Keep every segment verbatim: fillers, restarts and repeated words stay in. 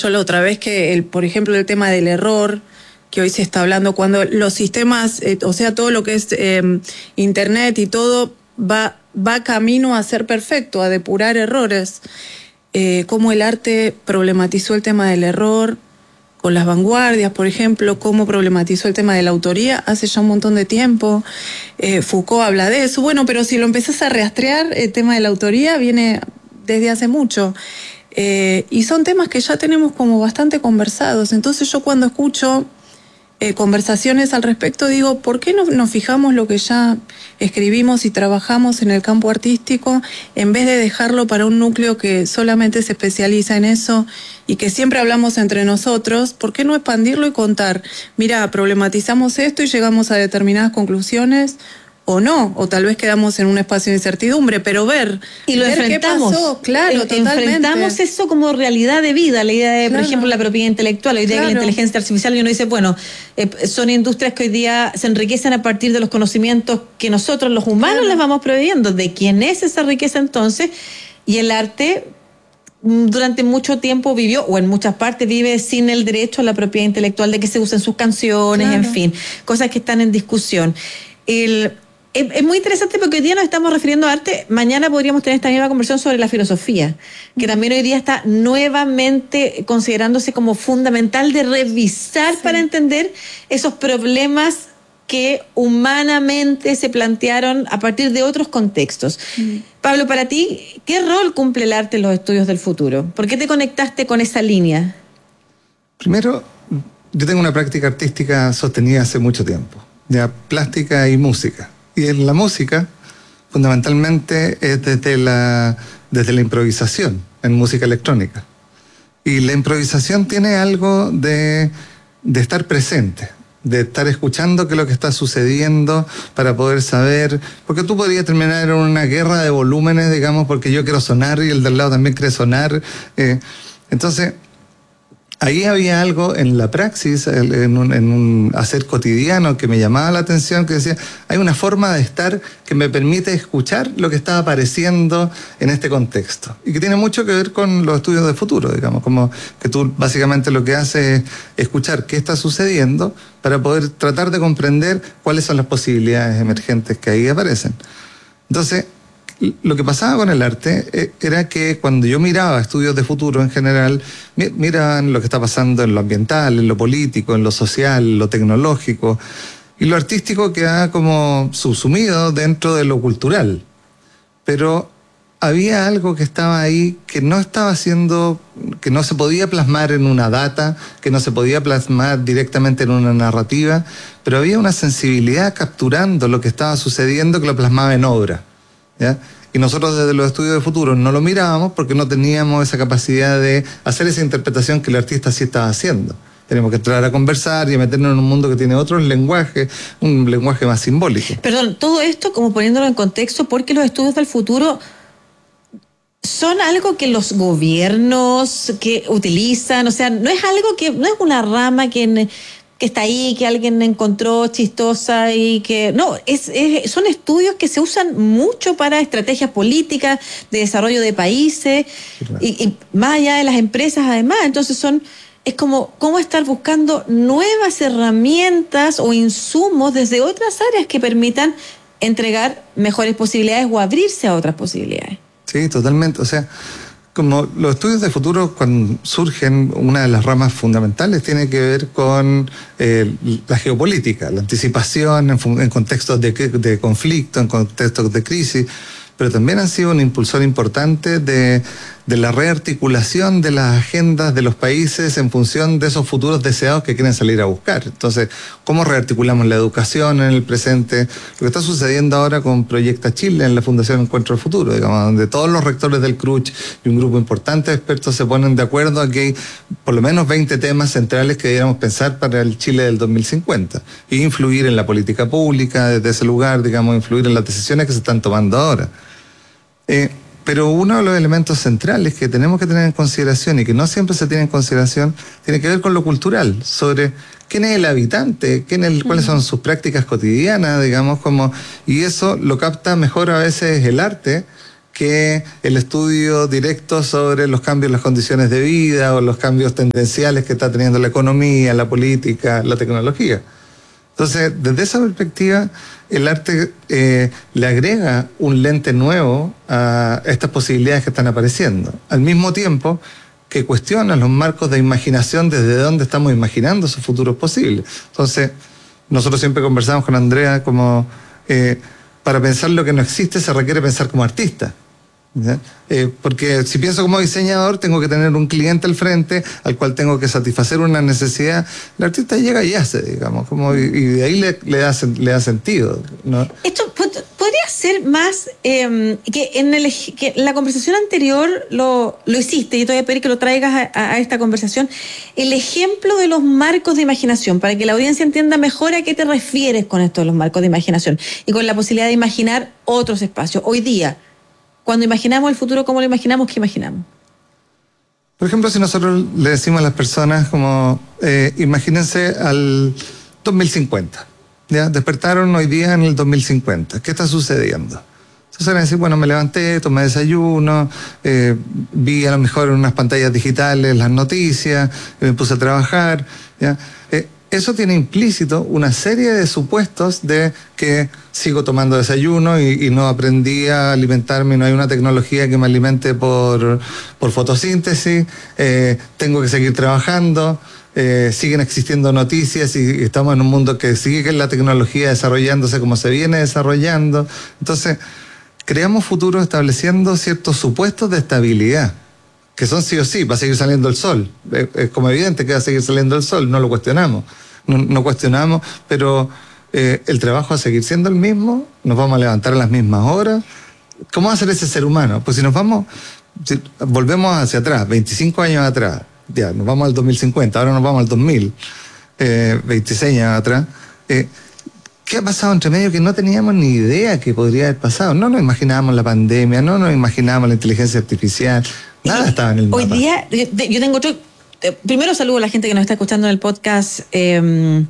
yo la otra vez que, el, por ejemplo, el tema del error, que hoy se está hablando, cuando los sistemas, eh, o sea, todo lo que es eh, internet y todo, va, va camino a ser perfecto, a depurar errores. Eh, cómo el arte problematizó el tema del error con las vanguardias, por ejemplo, cómo problematizó el tema de la autoría hace ya un montón de tiempo. Eh, Foucault habla de eso. Bueno, pero si lo empezás a rastrear, el tema de la autoría viene desde hace mucho. Eh, y son temas que ya tenemos como bastante conversados. Entonces yo cuando escucho eh, conversaciones al respecto digo, ¿por qué no nos fijamos lo que ya escribimos y trabajamos en el campo artístico en vez de dejarlo para un núcleo que solamente se especializa en eso y que siempre hablamos entre nosotros? ¿Por qué no expandirlo y contar? Mira, problematizamos esto y llegamos a determinadas conclusiones, o no, o tal vez quedamos en un espacio de incertidumbre, pero ver, y lo ver enfrentamos, qué pasó, claro, eh, totalmente. Enfrentamos eso como realidad de vida, la idea de, claro, por ejemplo, la propiedad intelectual, hoy día claro, que la inteligencia artificial, y uno dice, bueno, eh, son industrias que hoy día se enriquecen a partir de los conocimientos que nosotros los humanos claro, les vamos proveyendo. ¿De quién es esa riqueza entonces? Y el arte durante mucho tiempo vivió, o en muchas partes vive sin el derecho a la propiedad intelectual, de que se usen sus canciones, claro, en fin, cosas que están en discusión. El... Es muy interesante porque hoy día nos estamos refiriendo a arte. Mañana podríamos tener esta misma conversación sobre la filosofía, que también hoy día está nuevamente considerándose como fundamental de revisar, sí, para entender esos problemas que humanamente se plantearon a partir de otros contextos. Mm. Pablo, para ti, ¿qué rol cumple el arte en los estudios del futuro? ¿Por qué te conectaste con esa línea? Primero, yo tengo una práctica artística sostenida hace mucho tiempo, ya plástica y música. Y en la música, fundamentalmente, es desde la, desde la improvisación, en música electrónica. Y la improvisación tiene algo de, de estar presente, de estar escuchando qué es lo que está sucediendo para poder saber, porque tú podrías terminar en una guerra de volúmenes, digamos, porque yo quiero sonar y el del lado también quiere sonar. Eh, entonces... Ahí había algo en la praxis, en un, en un hacer cotidiano que me llamaba la atención, que decía, hay una forma de estar que me permite escuchar lo que está apareciendo en este contexto. Y que tiene mucho que ver con los estudios de futuro, digamos, como que tú básicamente lo que haces es escuchar qué está sucediendo para poder tratar de comprender cuáles son las posibilidades emergentes que ahí aparecen. Entonces, lo que pasaba con el arte era que cuando yo miraba estudios de futuro en general, miraban lo que está pasando en lo ambiental, en lo político, en lo social, en lo tecnológico, y lo artístico queda como subsumido dentro de lo cultural. Pero había algo que estaba ahí que no estaba siendo, que no se podía plasmar en una data, que no se podía plasmar directamente en una narrativa, pero había una sensibilidad capturando lo que estaba sucediendo que lo plasmaba en obra. ¿Ya? Y nosotros desde los estudios de futuro no lo mirábamos porque no teníamos esa capacidad de hacer esa interpretación que el artista sí estaba haciendo. Tenemos que entrar a conversar y a meternos en un mundo que tiene otro lenguaje, un lenguaje más simbólico. Perdón, todo esto como poniéndolo en contexto, porque los estudios del futuro son algo que los gobiernos que utilizan, o sea, no es algo que, no es una rama que... que está ahí, que alguien encontró chistosa y que... No, es, es, son estudios que se usan mucho para estrategias políticas, de desarrollo de países, sí, claro, y, y más allá de las empresas además. Entonces son... Es como cómo estar buscando nuevas herramientas o insumos desde otras áreas que permitan entregar mejores posibilidades o abrirse a otras posibilidades. Sí, totalmente. O sea... Como los estudios de futuro, cuando surgen, una de las ramas fundamentales tiene que ver con eh, la geopolítica, la anticipación en, en contextos de, de conflicto, en contextos de crisis, pero también han sido un impulsor importante de, de la rearticulación de las agendas de los países en función de esos futuros deseados que quieren salir a buscar. Entonces, ¿cómo rearticulamos la educación en el presente? Lo que está sucediendo ahora con Proyecta Chile en la Fundación Encuentro del Futuro, digamos, donde todos los rectores del C R U C H y un grupo importante de expertos se ponen de acuerdo a que hay por lo menos veinte temas centrales que deberíamos pensar para el Chile del dos mil cincuenta e influir en la política pública desde ese lugar, digamos, influir en las decisiones que se están tomando ahora. Eh, pero uno de los elementos centrales que tenemos que tener en consideración y que no siempre se tiene en consideración tiene que ver con lo cultural, sobre quién es el habitante, quién es, cuáles son sus prácticas cotidianas, digamos, como, y eso lo capta mejor a veces el arte que el estudio directo sobre los cambios en las condiciones de vida o los cambios tendenciales que está teniendo la economía, la política, la tecnología. Entonces, desde esa perspectiva, el arte eh, le agrega un lente nuevo a estas posibilidades que están apareciendo. Al mismo tiempo que cuestiona los marcos de imaginación desde donde estamos imaginando esos futuros posibles. Entonces, nosotros siempre conversamos con Andrea como eh, para pensar lo que no existe se requiere pensar como artista. Eh, porque si pienso como diseñador tengo que tener un cliente al frente al cual tengo que satisfacer una necesidad. El artista llega y hace, digamos, como, y, y de ahí le, le, da, le da sentido, ¿no? Esto podría ser más eh, que en el, que la conversación anterior lo, lo hiciste, y te voy a pedir que lo traigas a, a esta conversación, el ejemplo de los marcos de imaginación, para que la audiencia entienda mejor a qué te refieres con esto de los marcos de imaginación y con la posibilidad de imaginar otros espacios. Hoy día, cuando imaginamos el futuro, ¿cómo lo imaginamos? ¿Qué imaginamos? Por ejemplo, si nosotros le decimos a las personas como, eh, imagínense al dos mil cincuenta, ¿ya? Despertaron hoy día en el dos mil cincuenta. ¿Qué está sucediendo? Entonces van a decir, bueno, me levanté, tomé desayuno, eh, vi a lo mejor en unas pantallas digitales las noticias, me puse a trabajar, ¿ya? Eh, Eso tiene implícito una serie de supuestos de que sigo tomando desayuno y, y no aprendí a alimentarme, no hay una tecnología que me alimente por, por fotosíntesis, eh, tengo que seguir trabajando, eh, siguen existiendo noticias y estamos en un mundo que sigue la tecnología desarrollándose como se viene desarrollando. Entonces, creamos futuros estableciendo ciertos supuestos de estabilidad, que son sí o sí, va a seguir saliendo el sol. Es, es como evidente que va a seguir saliendo el sol, no lo cuestionamos. No, no cuestionamos, pero eh, el trabajo va a seguir siendo el mismo, nos vamos a levantar a las mismas horas. ¿Cómo va a ser ese ser humano? Pues si nos vamos, si volvemos hacia atrás, veinticinco años atrás, ya, nos vamos al dos mil cincuenta, ahora nos vamos al dos mil, eh, veintiséis años atrás, eh, ¿qué ha pasado entre medio que no teníamos ni idea que podría haber pasado? No nos imaginábamos la pandemia, no nos imaginábamos la inteligencia artificial, nada estaba en el mapa. Hoy día, yo tengo otro... Primero saludo a la gente que nos está escuchando en el podcast eh,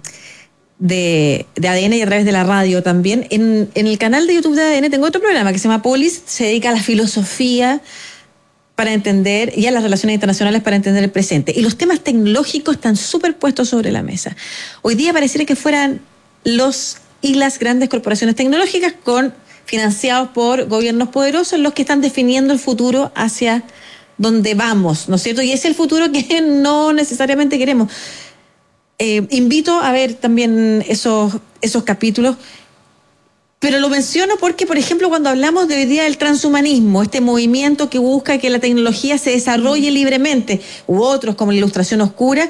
de, de A D N y a través de la radio también. En, en el canal de YouTube de A D N tengo otro programa que se llama Polis, se dedica a la filosofía para entender y a las relaciones internacionales para entender el presente. Y los temas tecnológicos están súper puestos sobre la mesa. Hoy día pareciera que fueran los y las grandes corporaciones tecnológicas con financiados por gobiernos poderosos los que están definiendo el futuro hacia donde vamos, ¿no es cierto? Y es el futuro que no necesariamente queremos. Eh, invito a ver también esos, esos capítulos, pero lo menciono porque, por ejemplo, cuando hablamos de hoy día del transhumanismo, este movimiento que busca que la tecnología se desarrolle libremente, u otros como la ilustración oscura,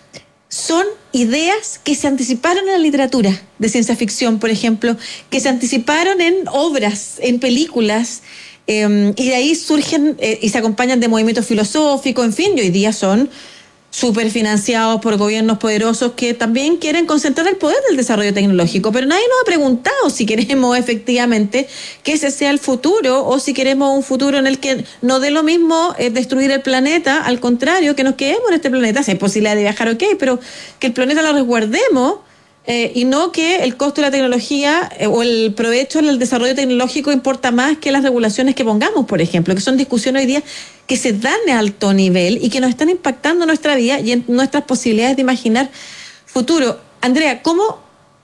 son ideas que se anticiparon en la literatura de ciencia ficción, por ejemplo, que se anticiparon en obras, en películas, Eh, y de ahí surgen eh, y se acompañan de movimientos filosóficos, en fin, y hoy día son súper financiados por gobiernos poderosos que también quieren concentrar el poder del desarrollo tecnológico, pero nadie nos ha preguntado si queremos efectivamente que ese sea el futuro o si queremos un futuro en el que no dé lo mismo eh, destruir el planeta, al contrario, que nos quedemos en este planeta, si hay posibilidad de viajar, ok, pero que el planeta lo resguardemos. Eh, y no que el costo de la tecnología eh, o el provecho en el desarrollo tecnológico importa más que las regulaciones que pongamos, por ejemplo, que son discusiones hoy día que se dan a alto nivel y que nos están impactando nuestra vida y en nuestras posibilidades de imaginar futuro. Andrea, ¿cómo?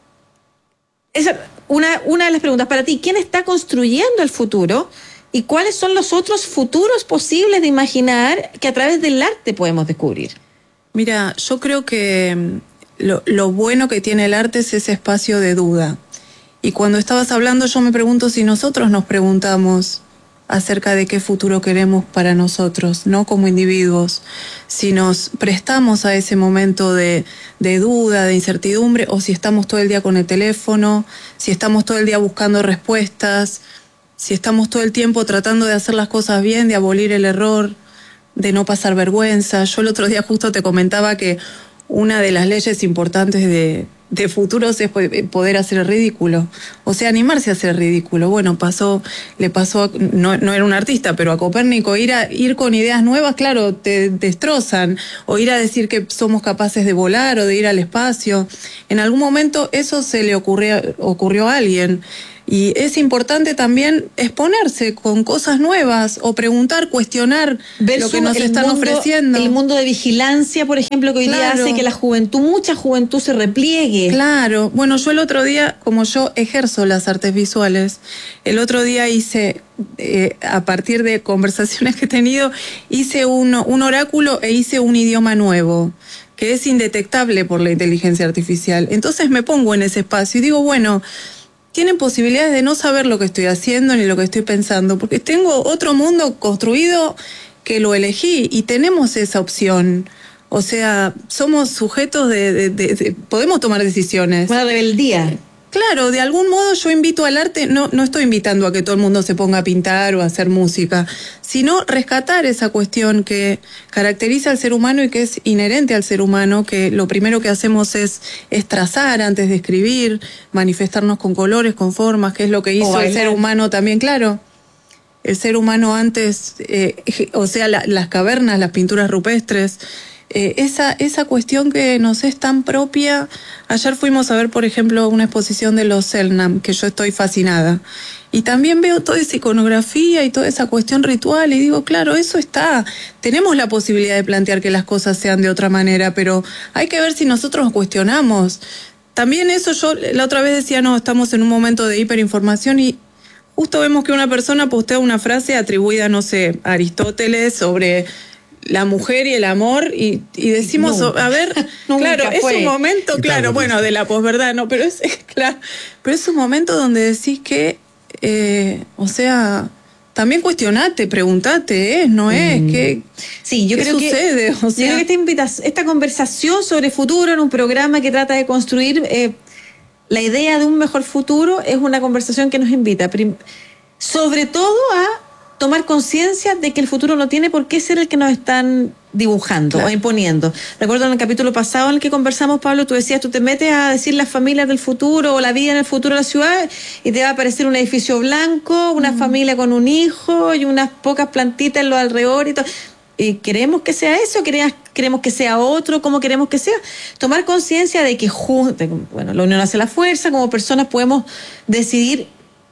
Esa, una, una de las preguntas para ti, ¿quién está construyendo el futuro y cuáles son los otros futuros posibles de imaginar que a través del arte podemos descubrir? Mira, yo creo que Lo, lo bueno que tiene el arte es ese espacio de duda. Y cuando estabas hablando yo me pregunto si nosotros nos preguntamos acerca de qué futuro queremos para nosotros, ¿no? Como individuos. Si nos prestamos a ese momento de, de duda, de incertidumbre, o si estamos todo el día con el teléfono, si estamos todo el día buscando respuestas, si estamos todo el tiempo tratando de hacer las cosas bien, de abolir el error, de no pasar vergüenza. Yo el otro día justo te comentaba que una de las leyes importantes de, de futuros es poder hacer el ridículo. O sea, animarse a hacer el ridículo. Bueno, pasó, le pasó, a, no, no era un artista, pero a Copérnico, ir, a, ir con ideas nuevas, claro, te destrozan. O ir a decir que somos capaces de volar o de ir al espacio. En algún momento eso se le ocurrió, ocurrió a alguien. Y es importante también exponerse con cosas nuevas o preguntar, cuestionar Versus lo que nos están mundo, ofreciendo. El mundo de vigilancia, por ejemplo, que hoy claro. día hace que la juventud, mucha juventud se repliegue. Claro. Bueno, yo el otro día, como yo ejerzo las artes visuales, el otro día hice, eh, a partir de conversaciones que he tenido, hice un, un oráculo e hice un idioma nuevo, que es indetectable por la inteligencia artificial. Entonces me pongo en ese espacio y digo, bueno, tienen posibilidades de no saber lo que estoy haciendo ni lo que estoy pensando, porque tengo otro mundo construido que lo elegí y tenemos esa opción. O sea, somos sujetos de... de, de, de podemos tomar decisiones. Una rebeldía. Claro, de algún modo yo invito al arte, no, no estoy invitando a que todo el mundo se ponga a pintar o a hacer música, sino rescatar esa cuestión que caracteriza al ser humano y que es inherente al ser humano, que lo primero que hacemos es, es trazar antes de escribir, manifestarnos con colores, con formas, que es lo que hizo el ser humano también, claro. El ser humano antes, eh, o sea, la, las cavernas, las pinturas rupestres, Eh, esa, esa cuestión que nos es tan propia. Ayer fuimos a ver, por ejemplo, una exposición de los Selknam, que yo estoy fascinada. Y también veo toda esa iconografía y toda esa cuestión ritual y digo, claro, eso está. Tenemos la posibilidad de plantear que las cosas sean de otra manera, pero hay que ver si nosotros nos cuestionamos. También eso yo la otra vez decía, no, estamos en un momento de hiperinformación y justo vemos que una persona postea una frase atribuida, no sé, a Aristóteles sobre la mujer y el amor y, y decimos, nunca. a ver, claro, es un momento, claro, claro bueno, de la posverdad, no, pero es, claro, pero es un momento donde decís que, eh, o sea, también cuestionate, preguntate, ¿eh? ¿No es? Mm. ¿Qué, sí, yo ¿qué creo sucede? Que, o sea, yo creo que esta, invitación, esta conversación sobre futuro en un programa que trata de construir eh, la idea de un mejor futuro es una conversación que nos invita, prim- sobre todo a tomar conciencia de que el futuro no tiene por qué ser el que nos están dibujando claro. o imponiendo. Recuerdo en el capítulo pasado en el que conversamos, Pablo, tú decías, tú te metes a decir las familias del futuro o la vida en el futuro de la ciudad y te va a aparecer un edificio blanco, una mm. familia con un hijo y unas pocas plantitas en los alrededores y todo. ¿Y queremos que sea eso? ¿Queremos que sea otro? ¿Cómo queremos que sea? Tomar conciencia de que, bueno, la unión hace la fuerza, como personas podemos decidir,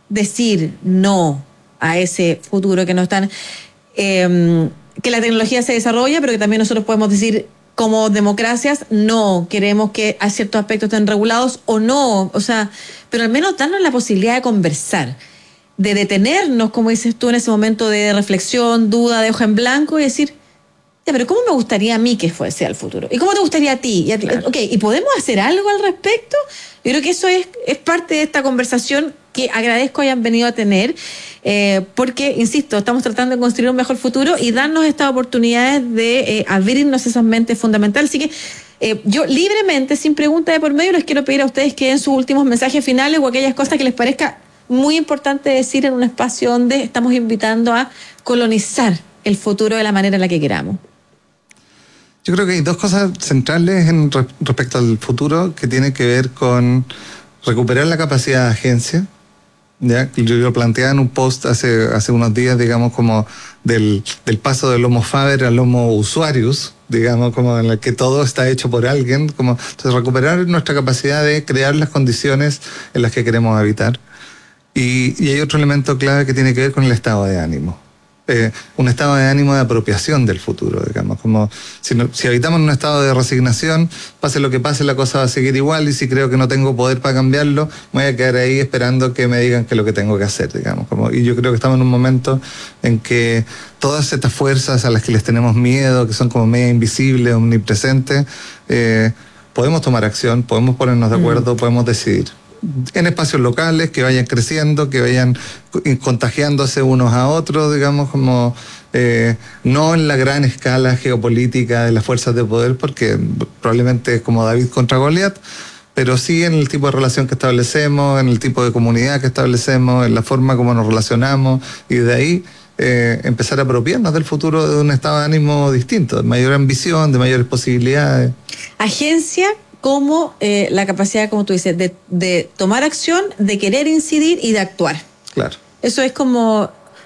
decir no a ese futuro que no están, eh, que la tecnología se desarrolla, pero que también nosotros podemos decir como democracias, no, queremos que a ciertos aspectos estén regulados o no, o sea, pero al menos darnos la posibilidad de conversar, de detenernos, como dices tú, en ese momento de reflexión, duda, de hoja en blanco y decir, ya, pero ¿cómo me gustaría a mí que fuese el futuro? ¿Y cómo te gustaría a ti? Y a ti? Claro. Ok, ¿y podemos hacer algo al respecto? Yo creo que eso es, es parte de esta conversación que agradezco hayan venido a tener, eh, porque, insisto, estamos tratando de construir un mejor futuro y darnos estas oportunidades de eh, abrirnos esas mentes fundamentales. Así que eh, yo libremente, sin pregunta de por medio, les quiero pedir a ustedes que den sus últimos mensajes finales o aquellas cosas que les parezca muy importante decir en un espacio donde estamos invitando a colonizar el futuro de la manera en la que queramos. Yo creo que hay dos cosas centrales en re- respecto al futuro que tienen que ver con recuperar la capacidad de agencia. ¿Ya? Yo lo planteaba en un post hace, hace unos días, digamos, como del, del paso del Homo Faber al Homo Usuarius, digamos, como en el que todo está hecho por alguien. Como, entonces, recuperar nuestra capacidad de crear las condiciones en las que queremos habitar. Y, y hay otro elemento clave que tiene que ver con el estado de ánimo. Eh, un estado de ánimo de apropiación del futuro, digamos, como si, no, si habitamos en un estado de resignación, pase lo que pase, la cosa va a seguir igual y si creo que no tengo poder para cambiarlo, me voy a quedar ahí esperando que me digan qué es lo que tengo que hacer, digamos, como, y yo creo que estamos en un momento en que todas estas fuerzas a las que les tenemos miedo, que son como media invisibles, omnipresentes, eh, podemos tomar acción, podemos ponernos de acuerdo, mm. podemos decidir. En espacios locales que vayan creciendo, que vayan contagiándose unos a otros, digamos, como eh, no en la gran escala geopolítica de las fuerzas de poder, porque probablemente es como David contra Goliat, pero sí en el tipo de relación que establecemos, en el tipo de comunidad que establecemos, en la forma como nos relacionamos, y de ahí eh, empezar a apropiarnos del futuro de un estado de ánimo distinto, de mayor ambición, de mayores posibilidades. Agencia como eh, la capacidad, como tú dices, de, de tomar acción, de querer incidir y de actuar. Claro. Eso es como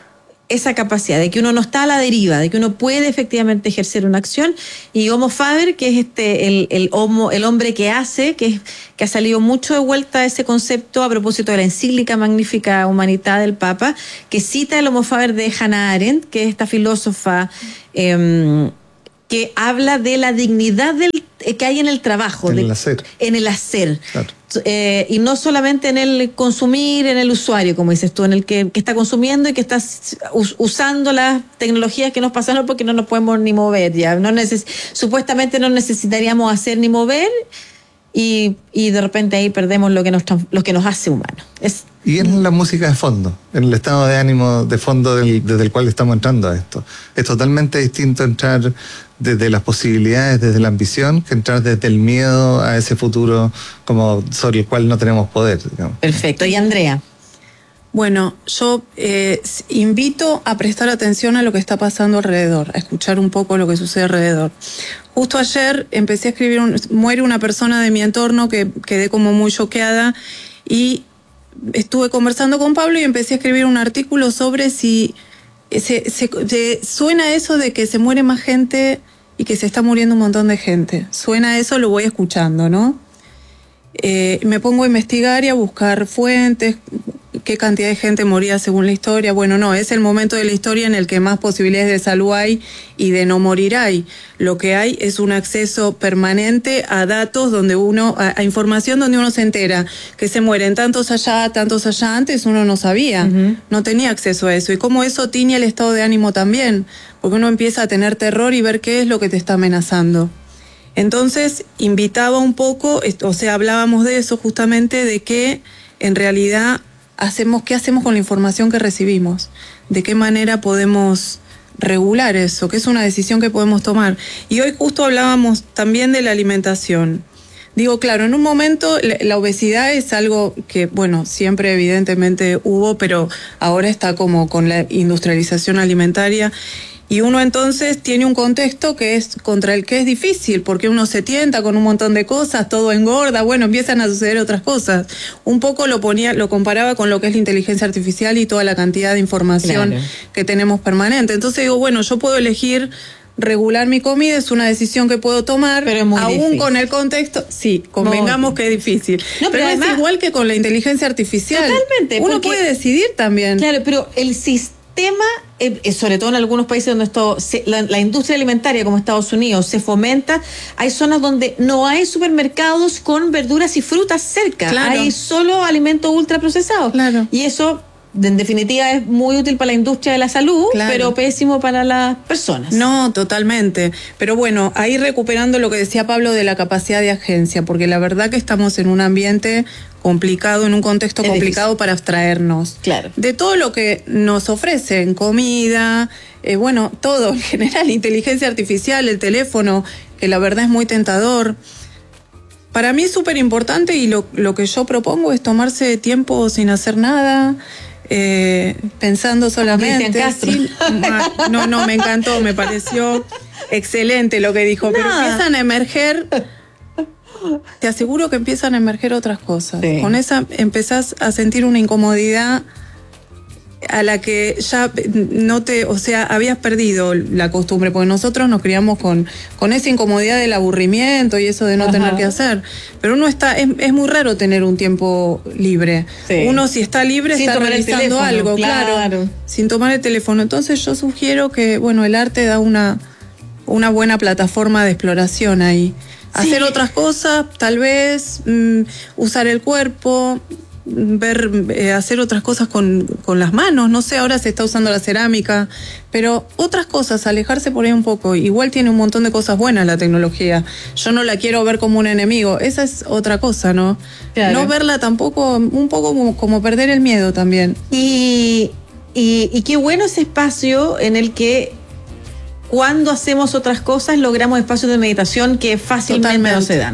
esa capacidad, de que uno no está a la deriva, de que uno puede efectivamente ejercer una acción. Y Homo Faber, que es este el, el, homo, el hombre que hace, que, es, que ha salido mucho de vuelta a ese concepto a propósito de la encíclica Magnificat Humanidad del Papa, que cita el Homo Faber de Hannah Arendt, que es esta filósofa eh, que habla de la dignidad del, que hay en el trabajo. En de, el hacer. En el hacer. Claro. Eh, y no solamente en el consumir, en el usuario, como dices tú, en el que, que está consumiendo y que está us, usando las tecnologías que nos pasaron porque no nos podemos ni mover ya. No neces- supuestamente no necesitaríamos hacer ni mover y, y de repente ahí perdemos lo que nos, lo que nos hace humanos. Es, Y en la música de fondo, en el estado de ánimo de fondo del, desde el cual estamos entrando a esto. Es totalmente distinto entrar desde las posibilidades, desde la ambición, que entrar desde el miedo a ese futuro como sobre el cual no tenemos poder, digamos. Perfecto. ¿Y Andrea? Bueno, yo eh, invito a prestar atención a lo que está pasando alrededor, a escuchar un poco lo que sucede alrededor. Justo ayer empecé a escribir, un, muere una persona de mi entorno que quedé como muy choqueada y estuve conversando con Pablo y empecé a escribir un artículo sobre si se, se, se, suena eso de que se muere más gente y que se está muriendo un montón de gente. Suena eso, lo voy escuchando, ¿no? Eh, me pongo a investigar y a buscar fuentes, qué cantidad de gente moría según la historia. Bueno, no, es el momento de la historia en el que más posibilidades de salud hay y de no morir hay. Lo que hay es un acceso permanente a datos donde uno, a, a información donde uno se entera que se mueren tantos allá, tantos allá. Antes uno no sabía, uh-huh. no tenía acceso a eso. Y cómo eso tiñe el estado de ánimo también, porque uno empieza a tener terror y ver qué es lo que te está amenazando. Entonces, invitaba un poco, o sea, hablábamos de eso justamente, de que en realidad hacemos, ¿qué hacemos con la información que recibimos? ¿De qué manera podemos regular eso? ¿Qué es una decisión que podemos tomar? Y hoy justo hablábamos también de la alimentación. Digo, claro, en un momento la obesidad es algo que, bueno, siempre evidentemente hubo, pero ahora está como con la industrialización alimentaria. Y uno entonces tiene un contexto que es contra el que es difícil, porque uno se tienta con un montón de cosas, todo engorda, bueno, empiezan a suceder otras cosas. Un poco lo ponía, lo comparaba con lo que es la inteligencia artificial y toda la cantidad de información claro. que tenemos permanente. Entonces digo, bueno, yo puedo elegir regular mi comida, es una decisión que puedo tomar, pero es muy aún difícil. Con el contexto, sí, convengamos muy que es difícil. No, pero pero además, es igual que con la inteligencia artificial. Totalmente. Uno puede decidir también. Claro, pero el sistema tema, eh, sobre todo en algunos países donde esto se, la, la industria alimentaria como Estados Unidos se fomenta, hay zonas donde no hay supermercados con verduras y frutas cerca, claro. hay solo alimentos ultraprocesados. Claro. Y eso, en definitiva, es muy útil para la industria de la salud, claro. pero pésimo para las personas. No, totalmente. Pero bueno, ahí recuperando lo que decía Pablo de la capacidad de agencia, porque la verdad que estamos en un ambiente complicado, en un contexto es complicado difícil. Para abstraernos claro. de todo lo que nos ofrecen, comida, eh, bueno, todo en general, inteligencia artificial, el teléfono, que la verdad es muy tentador. Para mí es súper importante y lo, lo que yo propongo es tomarse tiempo sin hacer nada, eh, pensando solamente. Sin, no, no, me encantó, me pareció excelente lo que dijo, no. pero empiezan a emerger... Te aseguro que empiezan a emerger otras cosas. Sí. Con esa empezás a sentir una incomodidad a la que ya no te, o sea, habías perdido la costumbre, porque nosotros nos criamos con, con esa incomodidad del aburrimiento y eso de no Ajá. tener que hacer. Pero uno está, es, es muy raro tener un tiempo libre. Sí. Uno si está libre sin está realizando teléfono, algo, claro. claro, sin tomar el teléfono. Entonces yo sugiero que, bueno, el arte da una, una buena plataforma de exploración ahí. Hacer sí. otras cosas, tal vez, mmm, usar el cuerpo, ver, eh, hacer otras cosas con, con las manos, no sé, ahora se está usando la cerámica, pero otras cosas, alejarse por ahí un poco. Igual tiene un montón de cosas buenas la tecnología. Yo no la quiero ver como un enemigo, esa es otra cosa, ¿no? Claro. No verla tampoco, un poco como, como perder el miedo también. Y, y, y qué bueno ese espacio en el que cuando hacemos otras cosas logramos espacios de meditación que fácilmente Totalmente. No se dan.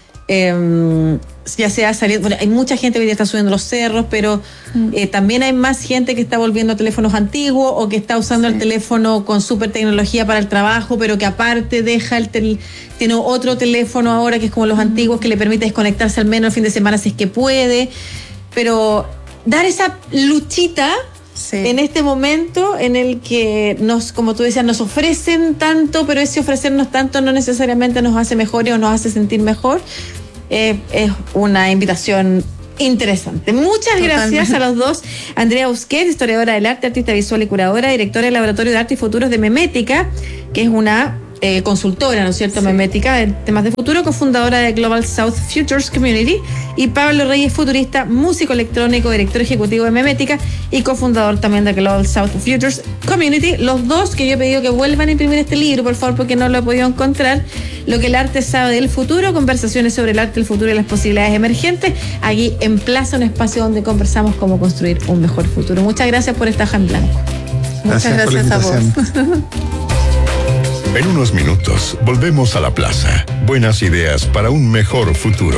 Eh, ya sea salir, bueno, hay mucha gente que hoy día está subiendo los cerros, pero mm. eh, también hay más gente que está volviendo a teléfonos antiguos o que está usando sí. el teléfono con súper tecnología para el trabajo, pero que aparte deja el tel- tiene otro teléfono ahora que es como los mm. antiguos que le permite desconectarse al menos el fin de semana si es que puede. Pero dar esa luchita Sí. En este momento en el que nos, como tú decías, nos ofrecen tanto, pero ese ofrecernos tanto no necesariamente nos hace mejores o nos hace sentir mejor, eh, es una invitación interesante. Muchas gracias Totalmente. a los dos. Andrea Busquets, historiadora del arte, artista visual y curadora, directora del Laboratorio de Arte y Futuros de Memética, que es una Eh, consultora, ¿no es cierto?, sí. Memética en temas de futuro, cofundadora de Global South Futures Community, y Pablo Reyes, futurista, músico electrónico, director ejecutivo de Memética y cofundador también de Global South Futures Community. Los dos que yo he pedido que vuelvan a imprimir este libro, por favor, porque no lo he podido encontrar. Lo que el arte sabe del futuro, conversaciones sobre el arte, el futuro y las posibilidades emergentes. Aquí en Plaza, un espacio donde conversamos cómo construir un mejor futuro. Muchas gracias por esta hoja en blanco. Muchas gracias, gracias a vos. En unos minutos, volvemos a la plaza. Buenas ideas para un mejor futuro.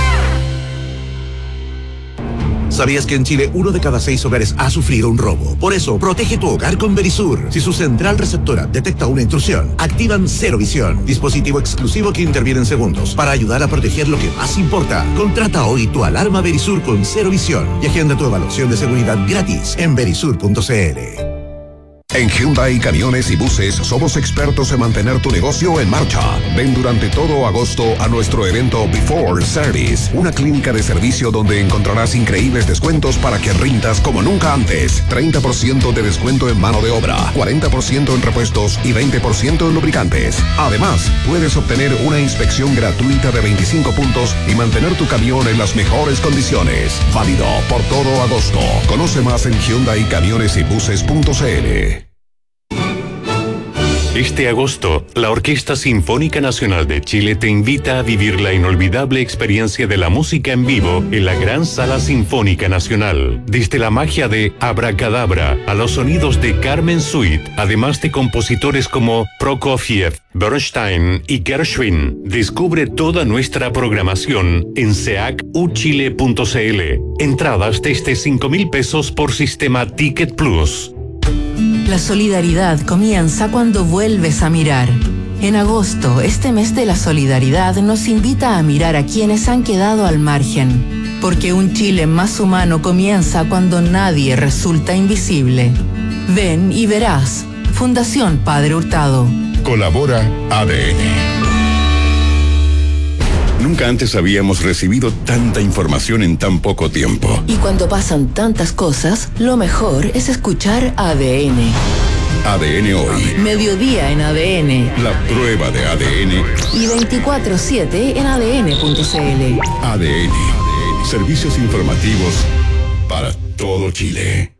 ¿Sabías que en Chile uno de cada seis hogares ha sufrido un robo? Por eso, protege tu hogar con Verisur. Si su central receptora detecta una intrusión, activan Cero Visión, dispositivo exclusivo que interviene en segundos para ayudar a proteger lo que más importa. Contrata hoy tu alarma Verisur con Cero Visión y agenda tu evaluación de seguridad gratis en verisur punto c l. En Hyundai Camiones y Buses somos expertos en mantener tu negocio en marcha. Ven durante todo agosto a nuestro evento Before Service, una clínica de servicio donde encontrarás increíbles descuentos para que rindas como nunca antes. treinta por ciento de descuento en mano de obra, cuarenta por ciento en repuestos y veinte por ciento en lubricantes. Además, puedes obtener una inspección gratuita de veinticinco puntos y mantener tu camión en las mejores condiciones. Válido por todo agosto. Conoce más en hyundai camiones y buses punto c l. Este agosto, la Orquesta Sinfónica Nacional de Chile te invita a vivir la inolvidable experiencia de la música en vivo en la Gran Sala Sinfónica Nacional. Desde la magia de Abracadabra a los sonidos de Carmen Suite, además de compositores como Prokofiev, Bernstein y Gershwin. Descubre toda nuestra programación en seac u chile punto c l. Entradas desde cinco mil pesos por sistema Ticket Plus. La solidaridad comienza cuando vuelves a mirar. En agosto, este mes de la solidaridad nos invita a mirar a quienes han quedado al margen, porque un Chile más humano comienza cuando nadie resulta invisible. Ven y verás. Fundación Padre Hurtado. Colabora A D N. Nunca antes habíamos recibido tanta información en tan poco tiempo. Y cuando pasan tantas cosas, lo mejor es escuchar A D N. A D N Hoy. Mediodía en A D N. La prueba de A D N. Y veinticuatro siete en A D N punto c l. A D N. Servicios informativos para todo Chile.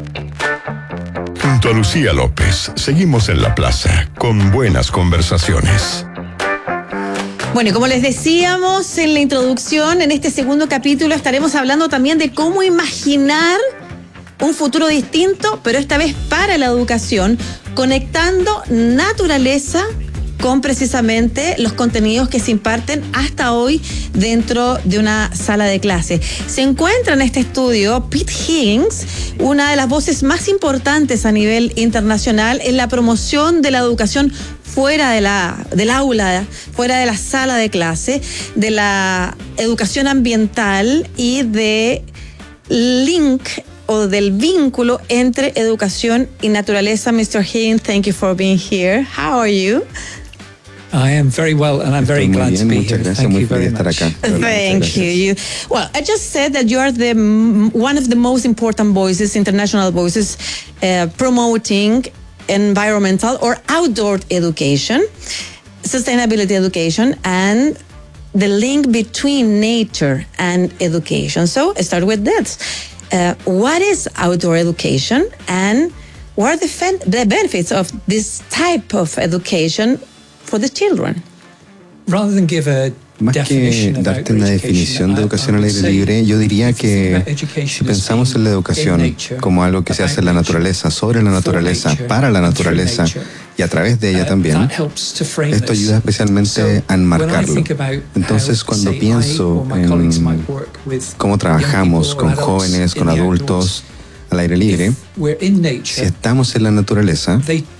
Junto a Lucía López, seguimos en la plaza con buenas conversaciones. Bueno, y como les decíamos en la introducción, en este segundo capítulo estaremos hablando también de cómo imaginar un futuro distinto, pero esta vez para la educación, conectando naturaleza con precisamente los contenidos que se imparten hasta hoy dentro de una sala de clase. Se encuentra en este estudio Pete Higgins, una de las voces más importantes a nivel internacional en la promoción de la educación fuera de la, del aula, fuera de la sala de clase, de la educación ambiental y de link o del vínculo entre educación y naturaleza. mister Higgins, thank you for being here. How are you? I am very well, and I'm very glad to be here. Thank you very much. Thank you. you. Well, I just said that you are the one of the most important voices, international voices, uh, promoting environmental or outdoor education, sustainability education, and the link between nature and education. So, let's start with that. Uh, what is outdoor education, and what are the, fen- the benefits of this type of education for the children? Rather than give a Más que darte una definición de educación al aire libre, yo diría que si pensamos en la educación como algo que se hace en la naturaleza, sobre la naturaleza, para la naturaleza y a través de ella también, esto ayuda especialmente a enmarcarlo. Entonces, cuando pienso en cómo trabajamos con jóvenes, con adultos al aire libre, si estamos en la naturaleza,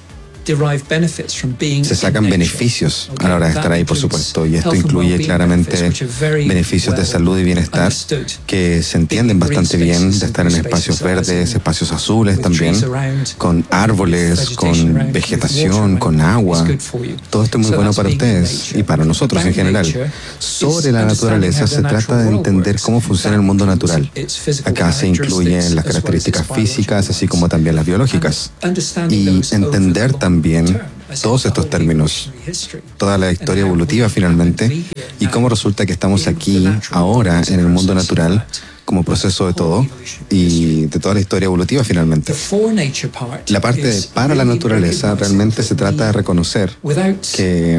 Se sacan beneficios a la hora de estar ahí, por supuesto, y esto incluye claramente beneficios de salud y bienestar que se entienden bastante bien, de estar en espacios verdes, espacios azules también, con árboles, con vegetación, con agua. Todo esto es muy bueno para ustedes y para nosotros en general. Sobre la naturaleza se trata de entender cómo funciona el mundo natural. Acá se incluyen las características físicas, así como también las biológicas. Y entender también También todos estos términos, toda la historia evolutiva finalmente, y cómo resulta que estamos aquí ahora en el mundo natural como proceso de todo y de toda la historia evolutiva finalmente. La parte de para la naturaleza realmente se trata de reconocer que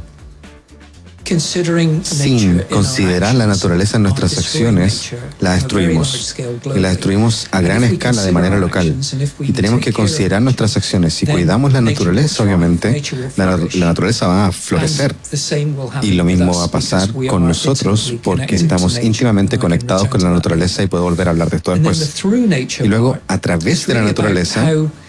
sin considerar la naturaleza en nuestras acciones, la destruimos. Y la destruimos a gran escala de manera local. Y tenemos que considerar nuestras acciones. Si cuidamos la naturaleza, obviamente, la, la naturaleza va a florecer. Y lo mismo va a pasar con nosotros porque estamos íntimamente conectados con la naturaleza, y puedo volver a hablar de esto después. Y luego, a través de la naturaleza,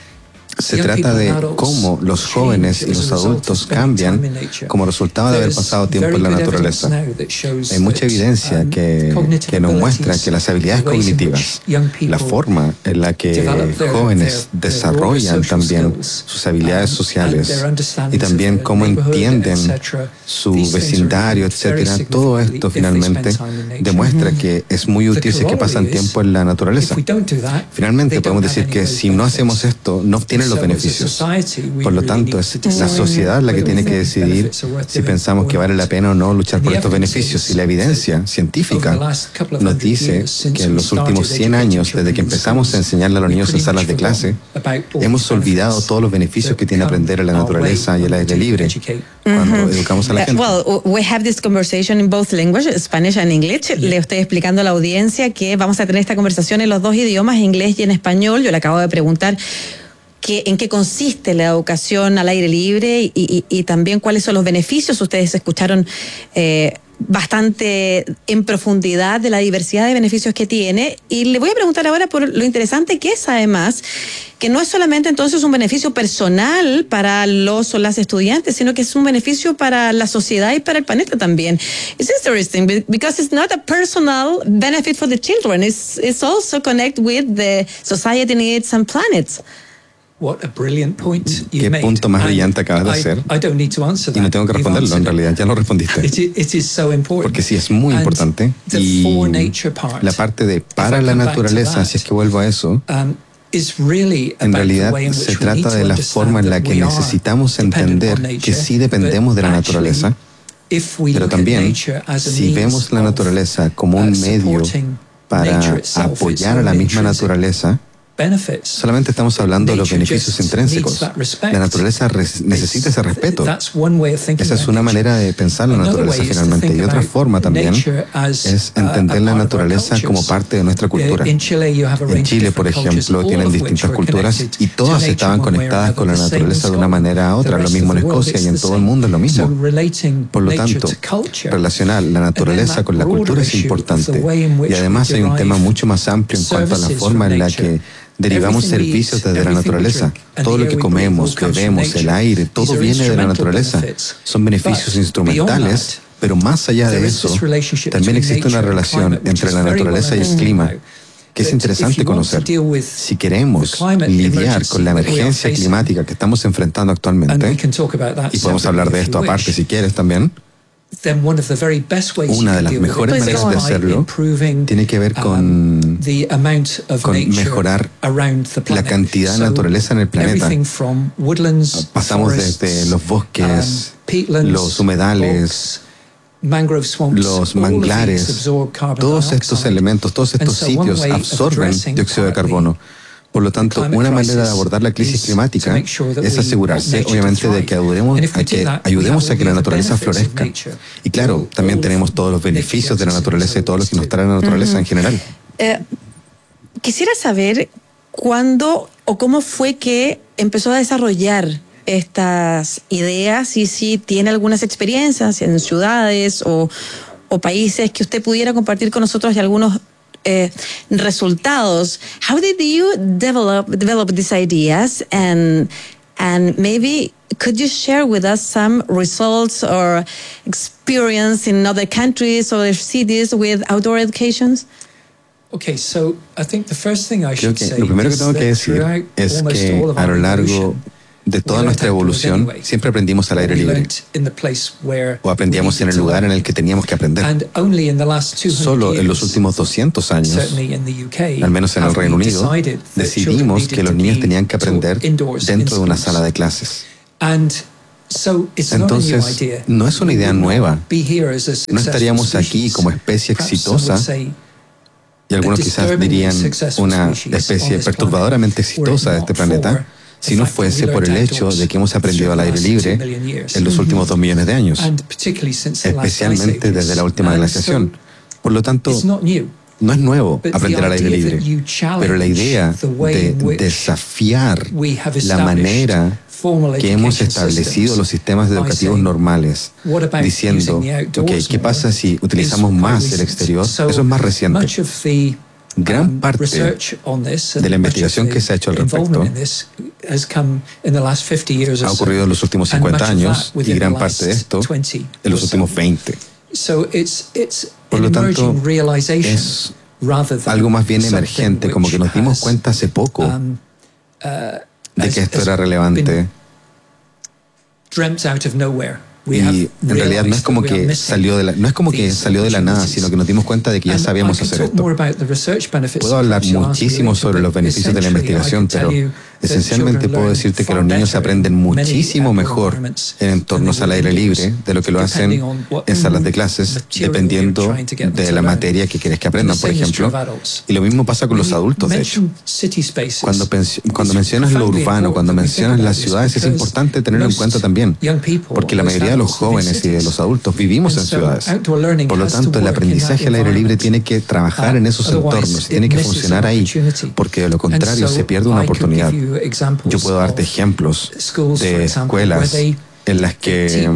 se trata de cómo los jóvenes y los adultos cambian como resultado de haber pasado tiempo en la naturaleza. Hay mucha evidencia que, que nos muestra que las habilidades cognitivas, la forma en la que jóvenes desarrollan también sus habilidades sociales y también cómo entienden su vecindario, etcétera, todo esto finalmente demuestra que es muy útil si es que pasan tiempo en la naturaleza. Finalmente podemos decir que si no hacemos esto, no obtienen los beneficios. Por lo tanto, es la sociedad la que tiene que decidir si pensamos que vale la pena o no luchar por estos beneficios. Y la evidencia científica nos dice que en los últimos cien años, desde que empezamos a enseñarle a los niños en salas de clase, hemos olvidado todos los beneficios que tiene aprender en la naturaleza y el aire libre cuando educamos a la gente. Well, we have this conversation in both languages, Spanish and English. Le estoy explicando a la audiencia que vamos a tener esta conversación en los dos idiomas, inglés y en español. Yo le acabo de preguntar que, en qué consiste la educación al aire libre y, y, y también cuáles son los beneficios. Ustedes escucharon eh, bastante en profundidad de la diversidad de beneficios que tiene, y le voy a preguntar ahora por lo interesante que es, además, que no es solamente entonces un beneficio personal para los o las estudiantes, sino que es un beneficio para la sociedad y para el planeta también. It's interesting because it's not a personal benefit for the children, it's, it's also connect with the society needs and planets. What a brilliant point you've ¿Qué made. punto más brillante acabas de hacer? I, I don't need to answer that. Y no tengo que responderlo, en realidad, ya lo respondiste. It, it is so important. Porque sí, es muy importante. Y la parte de para la naturaleza, si es que vuelvo a eso, um, is really en realidad se trata de la forma en la que necesitamos entender que sí dependemos de la naturaleza, pero también si vemos la naturaleza como un medio para apoyar a la misma naturaleza, solamente estamos hablando de los beneficios intrínsecos. La naturaleza necesita ese respeto. Esa es una manera de pensar la naturaleza finalmente. Y otra forma también es entender la naturaleza como parte de nuestra cultura. En Chile, por ejemplo, tienen distintas culturas y todas estaban conectadas con la naturaleza de una manera u otra. Lo mismo en Escocia y en todo el mundo es lo mismo. Por lo tanto, relacionar la naturaleza con la cultura es importante. Y además hay un tema mucho más amplio en cuanto a la forma en la que derivamos servicios desde la naturaleza. Todo lo que comemos, bebemos, el aire, todo viene de la naturaleza. Son beneficios instrumentales, pero más allá de eso, también existe una relación entre la naturaleza y el clima, que es interesante conocer. Si queremos lidiar con la emergencia climática que estamos enfrentando actualmente, y podemos hablar de esto aparte si quieres también, una de las mejores maneras de hacerlo tiene que ver con, con mejorar la cantidad de naturaleza en el planeta. Pasamos desde los bosques, los humedales, los manglares, todos estos elementos, todos estos sitios absorben dióxido de carbono. Por lo tanto, una manera de abordar la crisis climática es asegurarse, obviamente, de que ayudemos a que, ayudemos a que la naturaleza florezca. Y claro, también tenemos todos los beneficios de la naturaleza y todo lo que nos trae la naturaleza en general. Eh, quisiera saber cuándo o cómo fue que empezó a desarrollar estas ideas y si tiene algunas experiencias en ciudades o, o países que usted pudiera compartir con nosotros y algunos Eh, resultados. How did you develop develop these ideas, and And maybe could you share with us some results or experience in other countries or cities with outdoor educations? Okay, so I think the first thing I should say lo primero que tengo que decir es que a lo largo de toda nuestra evolución siempre aprendimos al aire libre o aprendíamos en el lugar en el que teníamos que aprender. Solo en los últimos doscientos años, al menos en el Reino Unido, decidimos que los niños tenían que aprender dentro de una sala de clases. Entonces, no es una idea nueva. No estaríamos aquí como especie exitosa, y algunos quizás dirían una especie perturbadoramente exitosa de este planeta, si no fuese por el hecho de que hemos aprendido al aire libre en los últimos dos millones de años, especialmente desde la última glaciación. Por lo tanto, no es nuevo aprender al aire libre, pero la idea de desafiar la manera que hemos establecido los sistemas educativos normales, diciendo, ok, ¿qué pasa si utilizamos más el exterior? Eso es más reciente. Gran parte de la investigación que se ha hecho al respecto ha ocurrido en los últimos cincuenta años y gran parte de esto en los últimos veinte. Por lo tanto, es algo más bien emergente, como que nos dimos cuenta hace poco de que esto era relevante. Y en realidad no es como que salió de la, no es como que salió de la nada, sino que nos dimos cuenta de que ya sabíamos hacer esto. Puedo hablar muchísimo sobre los beneficios de la investigación, pero esencialmente puedo decirte que los niños aprenden muchísimo mejor en entornos al aire libre de lo que lo hacen en salas de clases, dependiendo de la materia que quieres que aprendan, por ejemplo. Y lo mismo pasa con los adultos, de hecho. Cuando, cuando mencionas lo urbano, cuando mencionas las ciudades, es importante tenerlo en cuenta también, porque la mayoría de los jóvenes y de los adultos vivimos en ciudades. Por lo tanto, el aprendizaje al aire libre tiene que trabajar en esos entornos, tiene que funcionar ahí, porque de lo contrario se pierde una oportunidad. Yo puedo darte ejemplos de escuelas en las que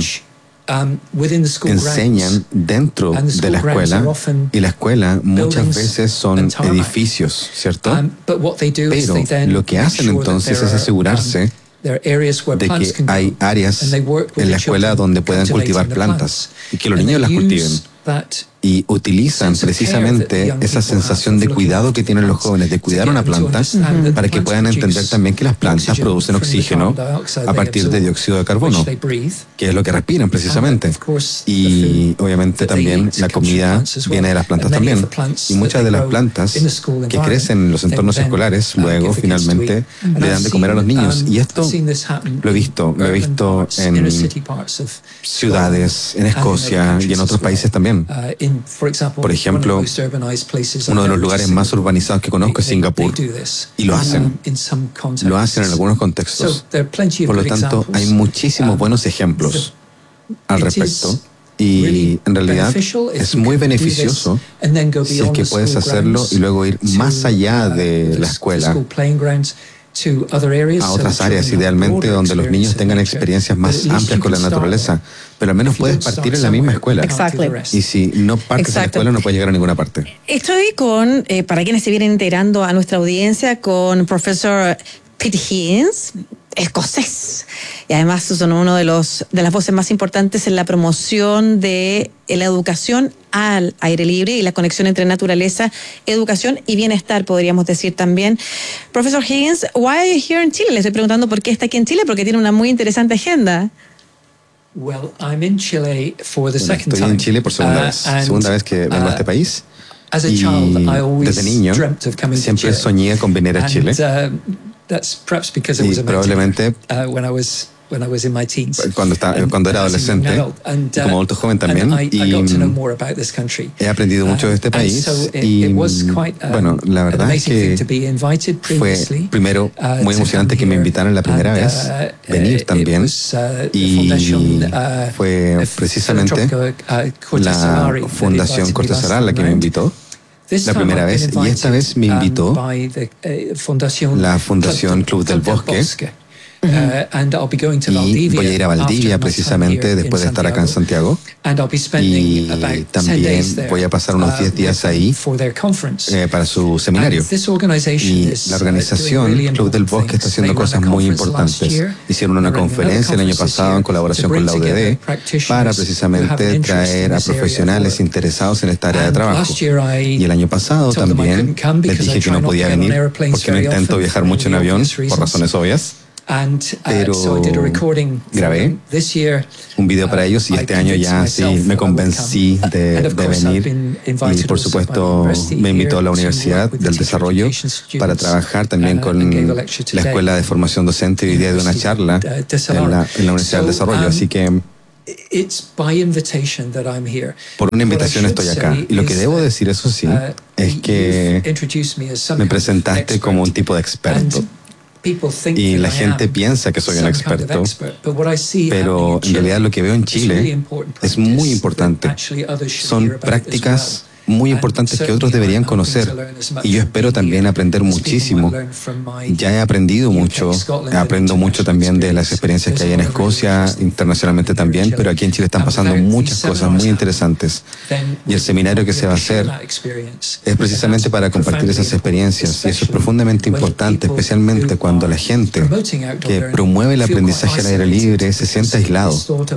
enseñan dentro de la escuela, y la escuela muchas veces son edificios, ¿cierto? Pero lo que hacen entonces es asegurarse de que hay áreas en la escuela donde puedan cultivar plantas y que los niños las cultiven. Y utilizan precisamente esa sensación de cuidado que tienen los jóvenes de cuidar una planta para que puedan entender también que las plantas producen oxígeno a partir de dióxido de carbono, que es lo que respiran precisamente. Y obviamente también la comida viene de las plantas también. Y muchas de las plantas que crecen en los entornos escolares luego finalmente le dan de comer a los niños. Y esto lo he visto, lo he visto en ciudades, en Escocia y en otros países también. Por ejemplo, uno de los lugares más urbanizados que conozco es Singapur, y lo hacen. Lo hacen en algunos contextos. Por lo tanto, hay muchísimos buenos ejemplos al respecto. Y en realidad es muy beneficioso si es que puedes hacerlo y luego ir más allá de la escuela a otras áreas, idealmente donde los niños tengan experiencias más amplias con la naturaleza, pero al menos puedes partir en la misma escuela. Exactly. Y si no partes en la escuela no puedes llegar a ninguna parte. Estoy con, eh, para quienes se vienen integrando a nuestra audiencia, con profesor Pete Higgins, escocés, y además son uno de los de las voces más importantes en la promoción de la educación al aire libre y la conexión entre naturaleza, educación y bienestar, podríamos decir también. Profesor Higgins, why are you here in Chile? Le estoy preguntando por qué está aquí en Chile, porque tiene una muy interesante agenda. Well, I'm in Chile for the bueno, second estoy time. en Chile por segunda uh, vez, segunda vez que vengo uh, a este país. As a y child, I always desde niño dreamt of coming siempre to Chile. soñé con venir a Chile. And, uh, that's perhaps because it y was probablemente uh, when I was when I was in my teens. Cuando, está, and, cuando era adolescente, and, uh, como adulto joven también, I, y I got to know more about this country. He aprendido mucho de este país, uh, so it, y it was quite, um, bueno, la verdad es que fue primero muy emocionante que me invitaran la primera and, vez, uh, venir también, was, uh, y uh, fue precisamente la Fundación Cortázar la que me invitó la primera vez, y esta vez me invitó la Fundación Club del Bosque, Uh, and I'll be going to y voy a ir a Valdivia precisamente después de estar acá en Santiago. Y también voy a pasar unos diez días ahí eh, para su seminario. Y la organización Club del Bosque está haciendo cosas muy importantes. Hicieron una conferencia el año pasado en colaboración con la U D D para precisamente traer a profesionales interesados en esta área de trabajo. Y el año pasado también les dije que no podía venir porque no intento viajar mucho en avión por razones obvias. Pero grabé un video para ellos y este año ya sí me convencí de, de venir y por supuesto me invitó a la Universidad del Desarrollo para trabajar también con la Escuela de Formación Docente y hoy día de una charla en la, en la Universidad del Desarrollo, así que por una invitación estoy acá. Y lo que debo decir, eso sí, es que me presentaste como un tipo de experto. Y la gente piensa que soy un experto, pero en realidad lo que veo en Chile es muy importante. Son prácticas muy importantes que otros deberían conocer y yo espero también aprender muchísimo. Ya he aprendido mucho, aprendo mucho también de las experiencias que hay en Escocia, internacionalmente también, pero aquí en Chile están pasando muchas cosas muy interesantes y el seminario que se va a hacer es precisamente para compartir esas experiencias y eso es profundamente importante, especialmente cuando la gente que promueve el aprendizaje al aire libre se siente aislado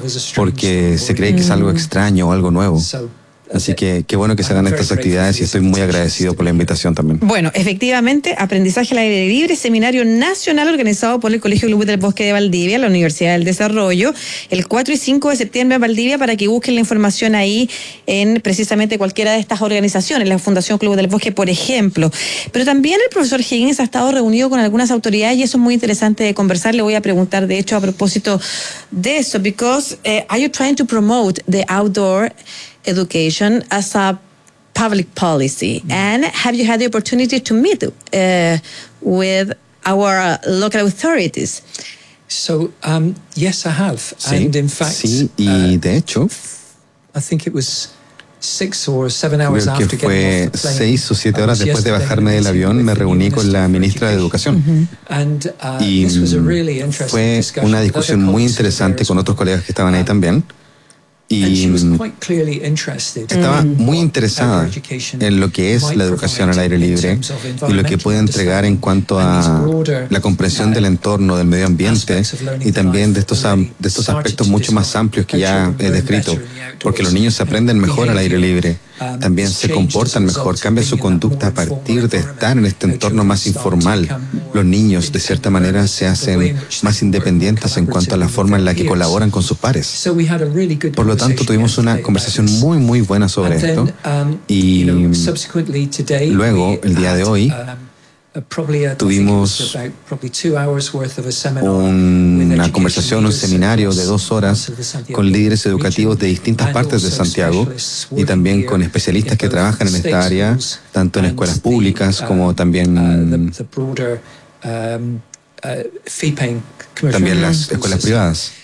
porque se cree que es algo extraño o algo nuevo. Así que qué bueno que se hagan estas actividades y estoy muy agradecido por la invitación también. Bueno, efectivamente, Aprendizaje al Aire Libre, seminario nacional organizado por el Colegio Club del Bosque de Valdivia, la Universidad del Desarrollo, el cuatro y cinco de septiembre en Valdivia, para que busquen la información ahí en precisamente cualquiera de estas organizaciones, la Fundación Club del Bosque, por ejemplo. Pero también el profesor Higgins ha estado reunido con algunas autoridades y eso es muy interesante de conversar. Le voy a preguntar, de hecho, a propósito de eso, because uh, are you trying to promote the outdoor education as a public policy? And have you had the opportunity to meet uh, with our uh, local authorities? So, um, yes, I have. Sí, and in fact, sí, y de hecho, I think it was six or seven hours creo que after fue getting off the plane. seis o siete horas después de bajarme del avión, me reuní con la ministra de Educación. And, uh, Y this was a really interesting fue discussion una with discusión other muy colleagues interesante there con as otros well. colegas que estaban ahí también. And she was Y quite clearly interested estaba muy in interesada what education en lo que es might la educación al aire provide in libre terms of y lo que puede entregar en cuanto a la comprensión del entorno, del medio ambiente y también de estos, am- de estos aspectos mucho más amplios que ya he descrito, porque los niños aprenden mejor al aire libre, también se comportan mejor, cambian su conducta a partir de estar en este entorno más informal. Los niños, de cierta manera, se hacen más independientes en cuanto a la forma en la que colaboran con sus pares. Por lo tanto, tuvimos una conversación muy, muy buena sobre esto. Y luego, el día de hoy, tuvimos una conversación, un seminario de dos horas con líderes educativos de distintas partes de Santiago y también con especialistas que trabajan en esta área, tanto en escuelas públicas como también, también las escuelas privadas.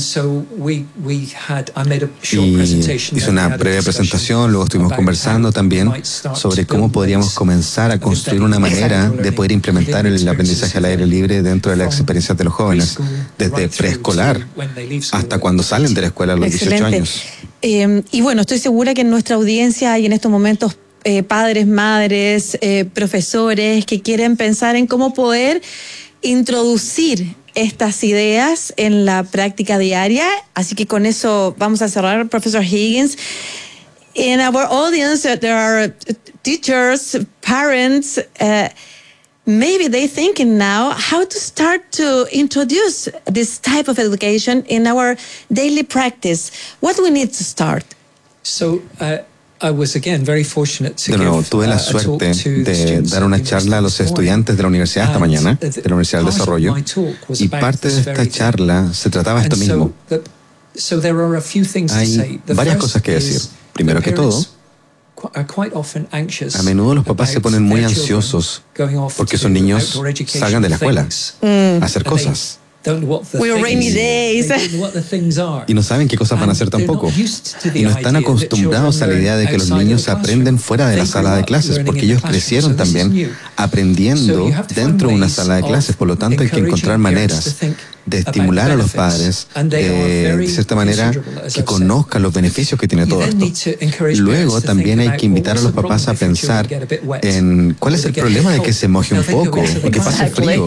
Y hice una breve presentación, luego estuvimos conversando también sobre cómo podríamos comenzar a construir una manera de poder implementar el aprendizaje al aire libre dentro de las experiencias de los jóvenes, desde preescolar hasta cuando salen de la escuela a los dieciocho años. Eh, y bueno, estoy segura que en nuestra audiencia hay en estos momentos eh, padres, madres, eh, profesores que quieren pensar en cómo poder introducir estas ideas en la práctica diaria. Así que con eso vamos a cerrar, Professor Higgins. In our audience, uh, there are teachers, parents, uh, maybe they're thinking now how to start to introduce this type of education in our daily practice. What do we need to start? So, uh, I was again very fortunate to De nuevo, give, tuve la uh, a talk suerte to the de students dar una at the charla a los university this estudiantes de la universidad esta morning. mañana, And de la Universidad del part of Desarrollo, my talk was y about parte de this esta very thing. charla se trataba esto And so mismo. the- so there are a few things to Hay say. The varias first cosas que is decir. Primero the que todo, parents qu- are quite often anxious a menudo los papás se about ponen muy their children ansiosos going off porque to sus niños outdoor education salgan de la escuela things. a hacer And they cosas. We were rainy days. Y no saben qué cosas van a hacer tampoco. Y no están acostumbrados a la idea de que los niños aprenden fuera de la sala de clases, porque ellos crecieron también aprendiendo dentro de una sala de clases. Por lo tanto, hay que encontrar maneras de estimular a los padres de, de cierta manera que conozcan los beneficios que tiene todo esto. Luego también hay que invitar a los papás a pensar en cuál es el problema de que se moje un poco o que pase frío.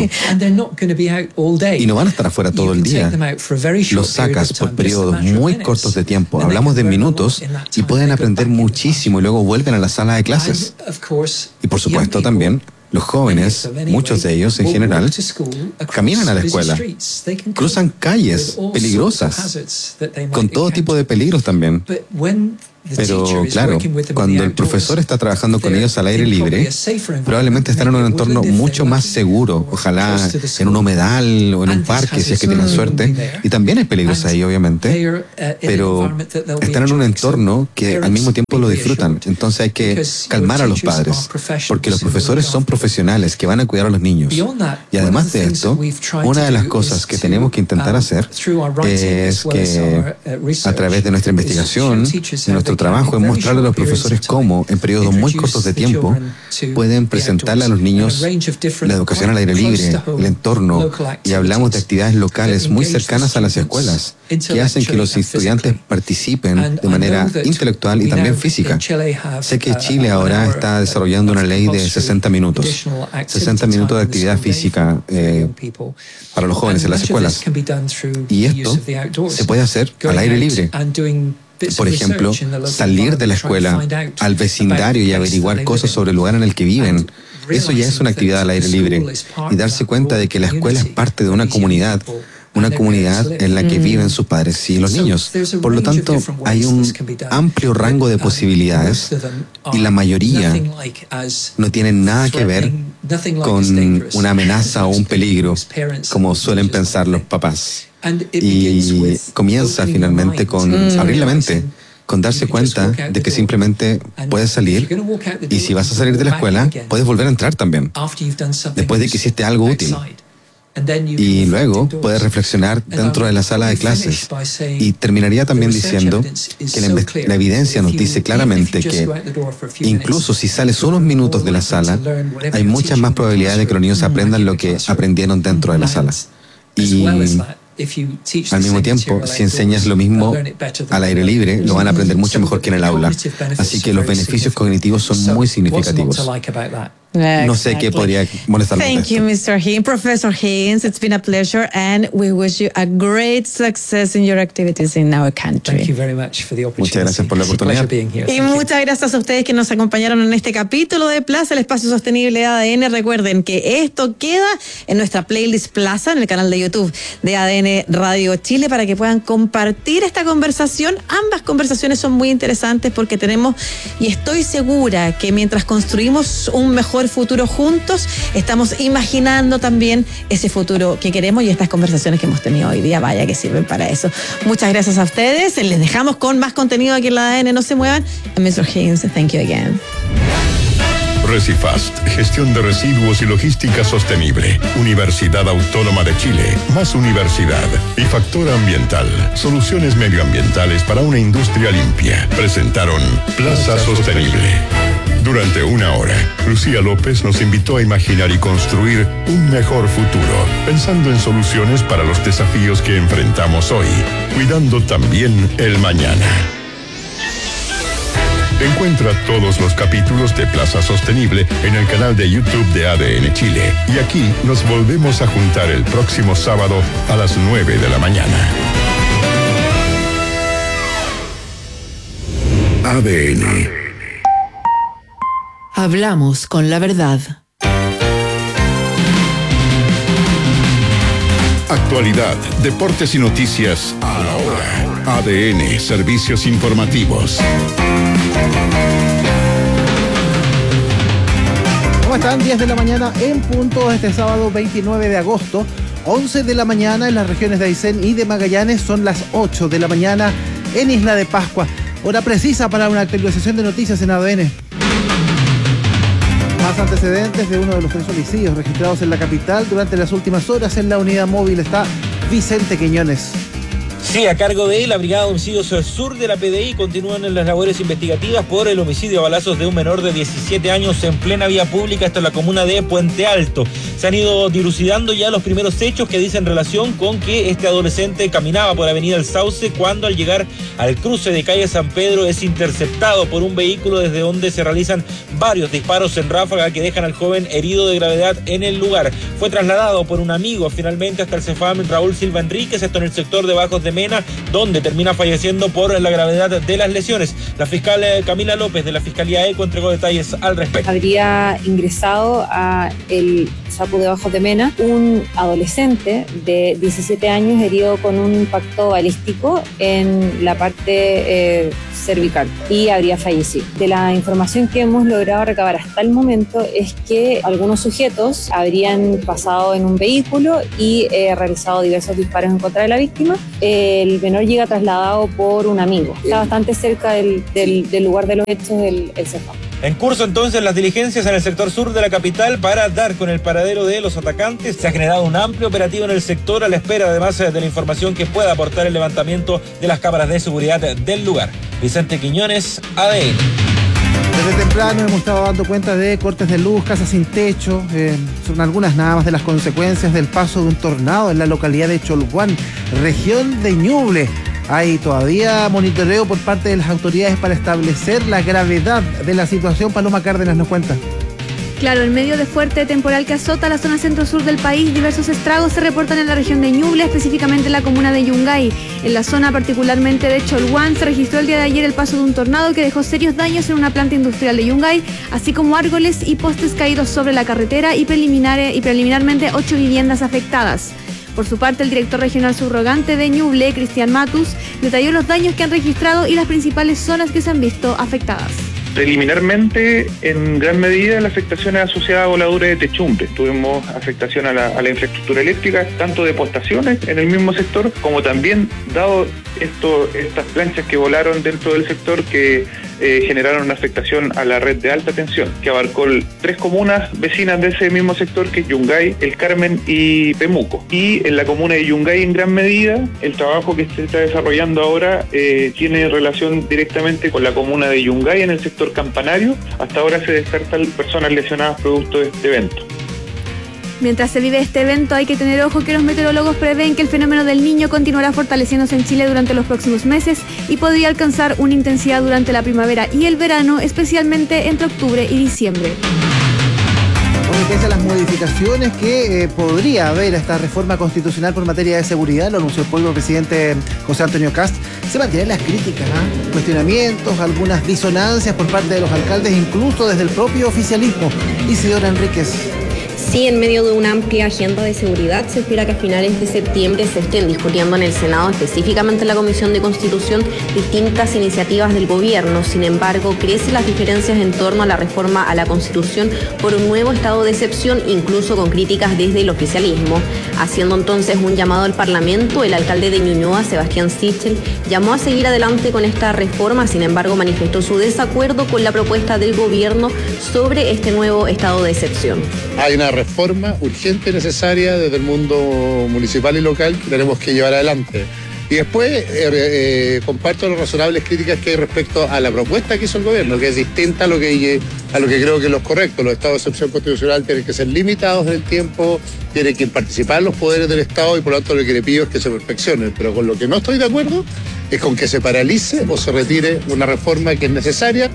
Y no van a estar afuera todo el día. Los sacas por periodos muy cortos de tiempo. Hablamos de minutos y pueden aprender muchísimo y luego vuelven a la sala de clases. Y por supuesto también los jóvenes, muchos de ellos en general, caminan a la escuela, cruzan calles peligrosas, con todo tipo de peligros también. Pero claro, cuando el profesor está trabajando con ellos al aire libre, probablemente están en un entorno mucho más seguro, ojalá en un humedal o en un parque, si es que tienen suerte. Y también hay peligros ahí, obviamente, pero están en un entorno que al mismo tiempo lo disfrutan. Entonces hay que calmar a los padres, porque los profesores son profesionales que van a cuidar a los niños. Y además de esto, una de las cosas que tenemos que intentar hacer es que a través de nuestra investigación, de nuestro trabajo, es mostrarle a los profesores cómo, en periodos muy cortos de tiempo, pueden presentarle a los niños la educación al aire libre, el entorno, y hablamos de actividades locales muy cercanas a las escuelas, que hacen que los estudiantes participen de manera intelectual y también física. Sé que Chile ahora está desarrollando una ley de sesenta minutos, sesenta minutos de actividad física eh, para los jóvenes en las escuelas. Y esto se puede hacer al aire libre. Por ejemplo, salir de la escuela al vecindario y averiguar cosas sobre el lugar en el que viven. Eso ya es una actividad al aire libre. Y darse cuenta de que la escuela es parte de una comunidad, una comunidad en la que viven sus padres y los niños. Por lo tanto, hay un amplio rango de posibilidades y la mayoría no tienen nada que ver con una amenaza o un peligro, como suelen pensar los papás. Y comienza finalmente con abrir la mente, con darse cuenta de que simplemente puedes salir y si vas a salir de la escuela, puedes volver a entrar también, después de que hiciste algo útil. Y luego puedes reflexionar dentro de la sala de clases. Y terminaría también diciendo que la, la evidencia nos dice claramente que incluso si sales unos minutos de la sala, hay muchas más probabilidades de que los niños aprendan lo que aprendieron dentro de la sala. Y al mismo tiempo, si enseñas lo mismo al aire libre, lo van a aprender mucho mejor que en el aula. Así que los beneficios cognitivos son muy significativos. No sé qué podría molestarme. Thank you, mister Higgins. Professor Higgins, it's been a pleasure, and we wish you a great success in your activities in our country. Thank you very much for the opportunity. Muchas gracias por la oportunidad. Y muchas gracias a ustedes que nos acompañaron en este capítulo de Plaza, el espacio sostenible de A D N. Recuerden que esto queda en nuestra playlist Plaza, en el canal de YouTube de A D N Radio Chile, para que puedan compartir esta conversación. Ambas conversaciones son muy interesantes porque tenemos, y estoy segura que mientras construimos un mejor futuro juntos, estamos imaginando también ese futuro que queremos, y estas conversaciones que hemos tenido hoy día, vaya que sirven para eso. Muchas gracias a ustedes. Les dejamos con más contenido aquí en la A D N. No se muevan. A mister Higgins, thank you again. Recifast, gestión de residuos y logística sostenible. Universidad Autónoma de Chile, más universidad. Y Factor Ambiental, soluciones medioambientales para una industria limpia. Presentaron Plaza Sostenible. Durante una hora, Lucía López nos invitó a imaginar y construir un mejor futuro, pensando en soluciones para los desafíos que enfrentamos hoy, cuidando también el mañana. Encuentra todos los capítulos de Plaza Sostenible en el canal de YouTube de A D N Chile. Y aquí nos volvemos a juntar el próximo sábado a las nueve de la mañana. A D N. Hablamos con la verdad. Actualidad, deportes y noticias a la hora. A D N, servicios informativos. ¿Cómo están? diez de la mañana en punto este sábado veintinueve de agosto. once de la mañana en las regiones de Aysén y de Magallanes. Son las ocho de la mañana en Isla de Pascua. Hora precisa para una actualización de noticias en A D N. Más antecedentes de uno de los tres homicidios registrados en la capital durante las últimas horas. En la unidad móvil está Vicente Quiñones. Sí, a cargo de la Brigada de Homicidios Sur de la P D I continúan en las labores investigativas por el homicidio a balazos de un menor de diecisiete años en plena vía pública, esto en la comuna de Puente Alto. Se han ido dilucidando ya los primeros hechos que dicen relación con que este adolescente caminaba por Avenida El Sauce cuando al llegar al cruce de calle San Pedro es interceptado por un vehículo desde donde se realizan varios disparos en ráfaga que dejan al joven herido de gravedad en el lugar. Fue trasladado por un amigo finalmente hasta el CEFAM Raúl Silva Enríquez, esto en el sector de Bajos de Mena, donde termina falleciendo por la gravedad de las lesiones. La fiscal Camila López de la Fiscalía ECO entregó detalles al respecto. Habría ingresado a el SAPU de Bajos de Mena un adolescente de diecisiete años herido con un impacto balístico en la parte eh, cervical y habría fallecido. De la información que hemos logrado recabar hasta el momento es que algunos sujetos habrían pasado en un vehículo y eh, realizado diversos disparos en contra de la víctima. El menor llega trasladado por un amigo. Está bastante cerca del, del, del lugar de los hechos del el CEFAM. En curso entonces las diligencias en el sector sur de la capital para dar con el paradero de los atacantes. Se ha generado un amplio operativo en el sector a la espera además de la información que pueda aportar el levantamiento de las cámaras de seguridad del lugar. Vicente Quiñones, A D N. Desde temprano hemos estado dando cuenta de cortes de luz, casas sin techo. Eh, son algunas nada más de las consecuencias del paso de un tornado en la localidad de Cholguán, región de Ñuble. Hay todavía monitoreo por parte de las autoridades para establecer la gravedad de la situación. Paloma Cárdenas nos cuenta. Claro, en medio de fuerte temporal que azota la zona centro-sur del país, diversos estragos se reportan en la región de Ñuble, específicamente en la comuna de Yungay. En la zona particularmente de Cholguán se registró el día de ayer el paso de un tornado que dejó serios daños en una planta industrial de Yungay, así como árboles y postes caídos sobre la carretera y, preliminar, y preliminarmente ocho viviendas afectadas. Por su parte, el director regional subrogante de Ñuble, Cristian Matus, detalló los daños que han registrado y las principales zonas que se han visto afectadas. Preliminarmente, en gran medida, la afectación es asociada a voladura de techumbre. Tuvimos afectación a la, a la infraestructura eléctrica, tanto de postaciones en el mismo sector, como también, dado esto, estas planchas que volaron dentro del sector, que eh, generaron una afectación a la red de alta tensión, que abarcó el, tres comunas vecinas de ese mismo sector, que es Yungay, El Carmen y Pemuco. Y en la comuna de Yungay, en gran medida, el trabajo que se está desarrollando ahora eh, tiene relación directamente con la comuna de Yungay en el sector Campanario. Hasta ahora se descartan personas lesionadas producto de este evento. Mientras se vive este evento, hay que tener ojo que los meteorólogos prevén que el fenómeno del Niño continuará fortaleciéndose en Chile durante los próximos meses y podría alcanzar una intensidad durante la primavera y el verano, especialmente entre octubre y diciembre. Pese a las modificaciones que eh, podría haber a esta reforma constitucional por materia de seguridad, lo anunció el propio presidente José Antonio Kast, se mantienen las críticas, ¿eh? cuestionamientos, algunas disonancias por parte de los alcaldes, incluso desde el propio oficialismo. Isidora Enríquez. Sí, en medio de una amplia agenda de seguridad, se espera que a finales de septiembre se estén discutiendo en el Senado, específicamente en la Comisión de Constitución, distintas iniciativas del gobierno. Sin embargo, crecen las diferencias en torno a la reforma a la Constitución por un nuevo estado de excepción, incluso con críticas desde el oficialismo. Haciendo entonces un llamado al Parlamento, el alcalde de Ñuñoa, Sebastián Sichel, llamó a seguir adelante con esta reforma. Sin embargo, manifestó su desacuerdo con la propuesta del gobierno sobre este nuevo estado de excepción. Hay una reforma urgente y necesaria desde el mundo municipal y local que tenemos que llevar adelante. Y después eh, eh, comparto las razonables críticas que hay respecto a la propuesta que hizo el gobierno, que es distinta a lo que, a lo que creo que es lo correcto. Los estados de excepción constitucional tienen que ser limitados en el tiempo, tienen que participar los poderes del Estado y por lo tanto lo que le pido es que se perfeccionen. Pero con lo que no estoy de acuerdo es con que se paralice o se retire una reforma que es necesaria.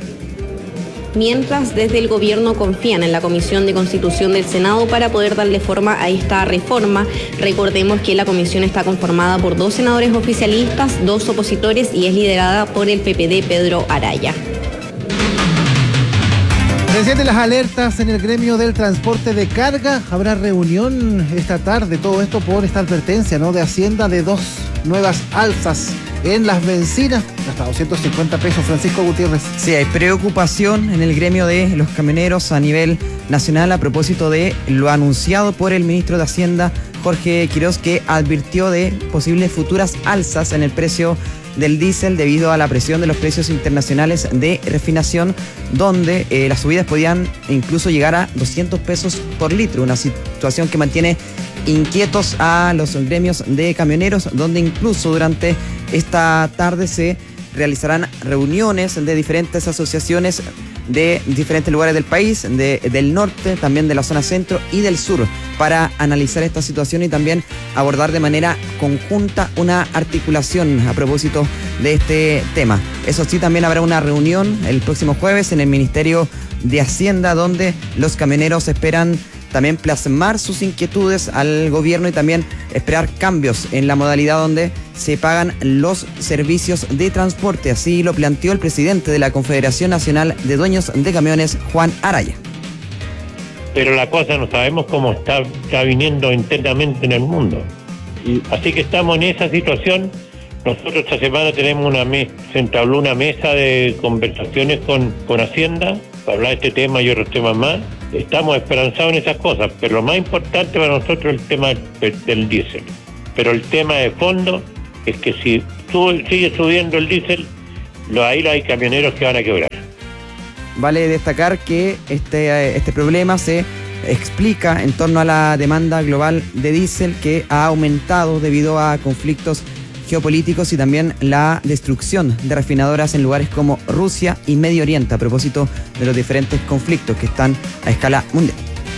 Mientras desde el gobierno confían en la Comisión de Constitución del Senado para poder darle forma a esta reforma. Recordemos que la comisión está conformada por dos senadores oficialistas, dos opositores y es liderada por el P P D Pedro Araya. Se encienden las alertas en el gremio del transporte de carga. Habrá reunión esta tarde, todo esto por esta advertencia, ¿no?, de Hacienda de dos nuevas alzas en las bencinas, hasta doscientos cincuenta pesos. Francisco Gutiérrez. Sí, hay preocupación en el gremio de los camioneros a nivel nacional a propósito de lo anunciado por el ministro de Hacienda, Jorge Quiroz, que advirtió de posibles futuras alzas en el precio del diésel debido a la presión de los precios internacionales de refinación, donde eh, las subidas podían incluso llegar a doscientos pesos por litro, una situación que mantiene inquietos a los gremios de camioneros, donde incluso durante esta tarde se realizarán reuniones de diferentes asociaciones de diferentes lugares del país, de, del norte, también de la zona centro y del sur, para analizar esta situación y también abordar de manera conjunta una articulación a propósito de este tema. Eso sí, también habrá una reunión el próximo jueves en el Ministerio de Hacienda, donde los camioneros esperan también plasmar sus inquietudes al gobierno y también esperar cambios en la modalidad donde se pagan los servicios de transporte. Así lo planteó el presidente de la Confederación Nacional de Dueños de Camiones, Juan Araya. Pero la cosa no sabemos cómo está, está viniendo internamente en el mundo. Y así que estamos en esa situación. Nosotros esta semana tenemos una mesa, se entabló una mesa de conversaciones con, con Hacienda para hablar de este tema y otros temas más. Estamos esperanzados en esas cosas, pero lo más importante para nosotros es el tema del, del diésel. Pero el tema de fondo es que si sube, sigue subiendo el diésel, lo, ahí hay camioneros que van a quebrar. Vale destacar que este, este problema se explica en torno a la demanda global de diésel, que ha aumentado debido a conflictos geopolíticos y también la destrucción de refinadoras en lugares como Rusia y Medio Oriente, a propósito de los diferentes conflictos que están a escala mundial.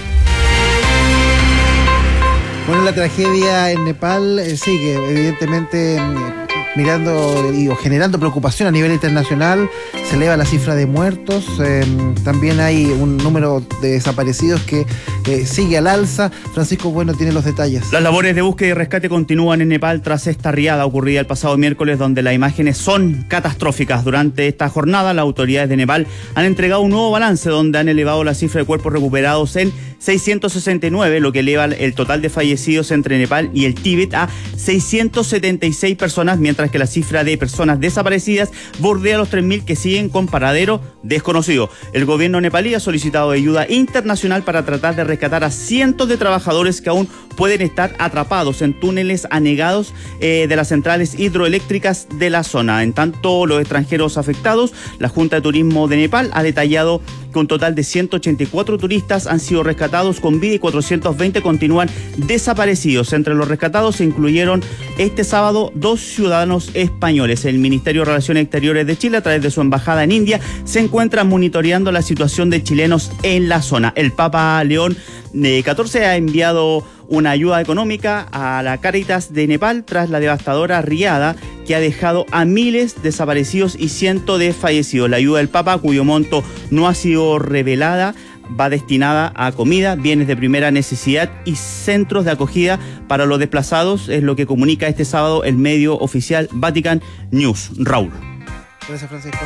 Bueno, la tragedia en Nepal eh, sigue, evidentemente, eh, mirando y o generando preocupación a nivel internacional. Se eleva la cifra de muertos, eh, también hay un número de desaparecidos que eh, sigue al alza. Francisco Bueno tiene los detalles. Las labores de búsqueda y rescate continúan en Nepal tras esta riada ocurrida el pasado miércoles, donde las imágenes son catastróficas. Durante esta jornada, las autoridades de Nepal han entregado un nuevo balance donde han elevado la cifra de cuerpos recuperados en seiscientos sesenta y nueve, lo que eleva el total de fallecidos entre Nepal y el Tíbet a seiscientos setenta y seis personas, mientras que la cifra de personas desaparecidas bordea los tres mil, que siguen con paradero desconocido. El gobierno nepalí ha solicitado ayuda internacional para tratar de rescatar a cientos de trabajadores que aún pueden estar atrapados en túneles anegados eh, de las centrales hidroeléctricas de la zona. En tanto, los extranjeros afectados, la Junta de Turismo de Nepal ha detallado que un total de ciento ochenta y cuatro turistas han sido rescatados con vida y cuatrocientos veinte continúan desaparecidos. Entre los rescatados se incluyeron este sábado dos ciudadanos españoles. El Ministerio de Relaciones Exteriores de Chile, a través de su embajada en India, se encuentra monitoreando la situación de chilenos en la zona. El Papa León catorce ha enviado una ayuda económica a la Cáritas de Nepal tras la devastadora riada que ha dejado a miles desaparecidos y cientos de fallecidos. La ayuda del Papa, cuyo monto no ha sido revelada, va destinada a comida, bienes de primera necesidad y centros de acogida para los desplazados, es lo que comunica este sábado el medio oficial Vatican News. Raúl. Gracias, Francisco.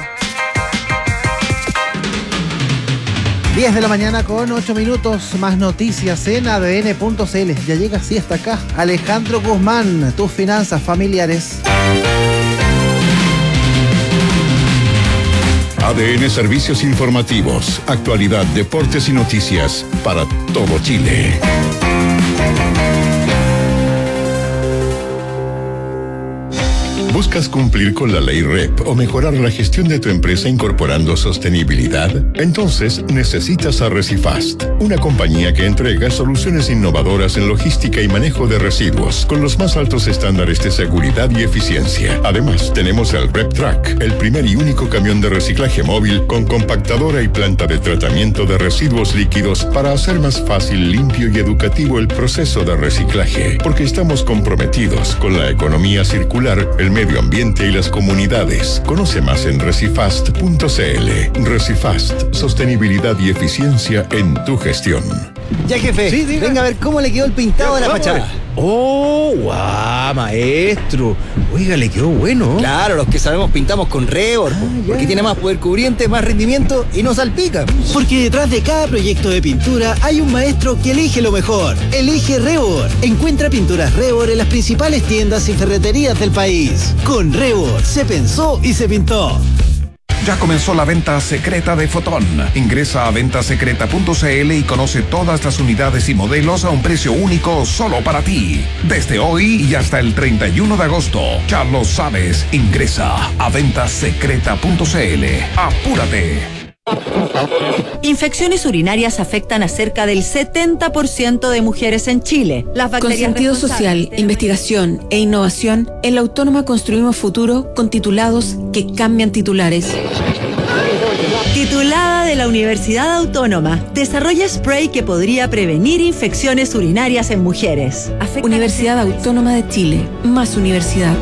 diez de la mañana con ocho minutos, más noticias en A D N punto C L. Ya llega así hasta acá Alejandro Guzmán, tus finanzas familiares. A D N Servicios Informativos, actualidad, deportes y noticias para todo Chile. ¿Buscas cumplir con la ley R E P o mejorar la gestión de tu empresa incorporando sostenibilidad? Entonces necesitas a Recifast, una compañía que entrega soluciones innovadoras en logística y manejo de residuos con los más altos estándares de seguridad y eficiencia. Además, tenemos el RepTrack, el primer y único camión de reciclaje móvil con compactadora y planta de tratamiento de residuos líquidos para hacer más fácil, limpio y educativo el proceso de reciclaje, porque estamos comprometidos con la economía circular, el medio medio ambiente y las comunidades. Conoce más en recifast punto c l. Recifast, sostenibilidad y eficiencia en tu gestión. Ya, jefe, sí, venga a ver cómo le quedó el pintado a la fachada. ¡Oh, guau, maestro! Oiga, le quedó bueno. Claro, los que sabemos pintamos con Rebor, ah, porque tiene más poder cubriente, más rendimiento y no salpica. Porque detrás de cada proyecto de pintura hay un maestro que elige lo mejor. Elige Rebor. Encuentra pinturas Rebor en las principales tiendas y ferreterías del país. Con Rebor se pensó y se pintó. Ya comenzó la venta secreta de Fotón. Ingresa a venta secreta punto c l y conoce todas las unidades y modelos a un precio único solo para ti. Desde hoy y hasta el treinta y uno de agosto. Ya lo sabes, ingresa a venta secreta punto c l. ¡Apúrate! Infecciones urinarias afectan a cerca del setenta por ciento de mujeres en Chile. Las Con sentido social, investigación e innovación, en la Autónoma construimos futuro con titulados que cambian titulares. Titulada de la Universidad Autónoma, desarrolla spray que podría prevenir infecciones urinarias en mujeres. Afecta Universidad Autónoma de Chile, más universidad.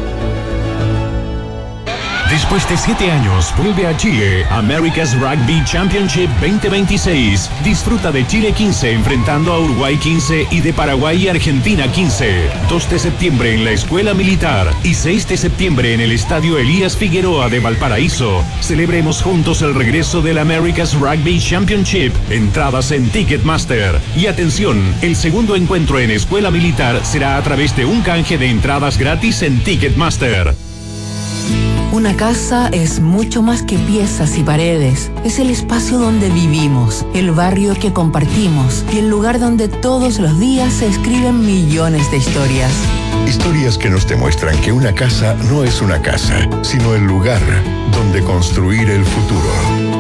Después de siete años, vuelve a Chile America's Rugby Championship veinte veintiséis. Disfruta de Chile quince enfrentando a Uruguay quince y de Paraguay y Argentina quince. dos de septiembre en la Escuela Militar y seis de septiembre en el Estadio Elías Figueroa de Valparaíso. Celebremos juntos el regreso del America's Rugby Championship. Entradas en Ticketmaster. Y atención, el segundo encuentro en Escuela Militar será a través de un canje de entradas gratis en Ticketmaster. Una casa es mucho más que piezas y paredes. Es el espacio donde vivimos, el barrio que compartimos y el lugar donde todos los días se escriben millones de historias. Historias que nos demuestran que una casa no es una casa, sino el lugar donde construir el futuro.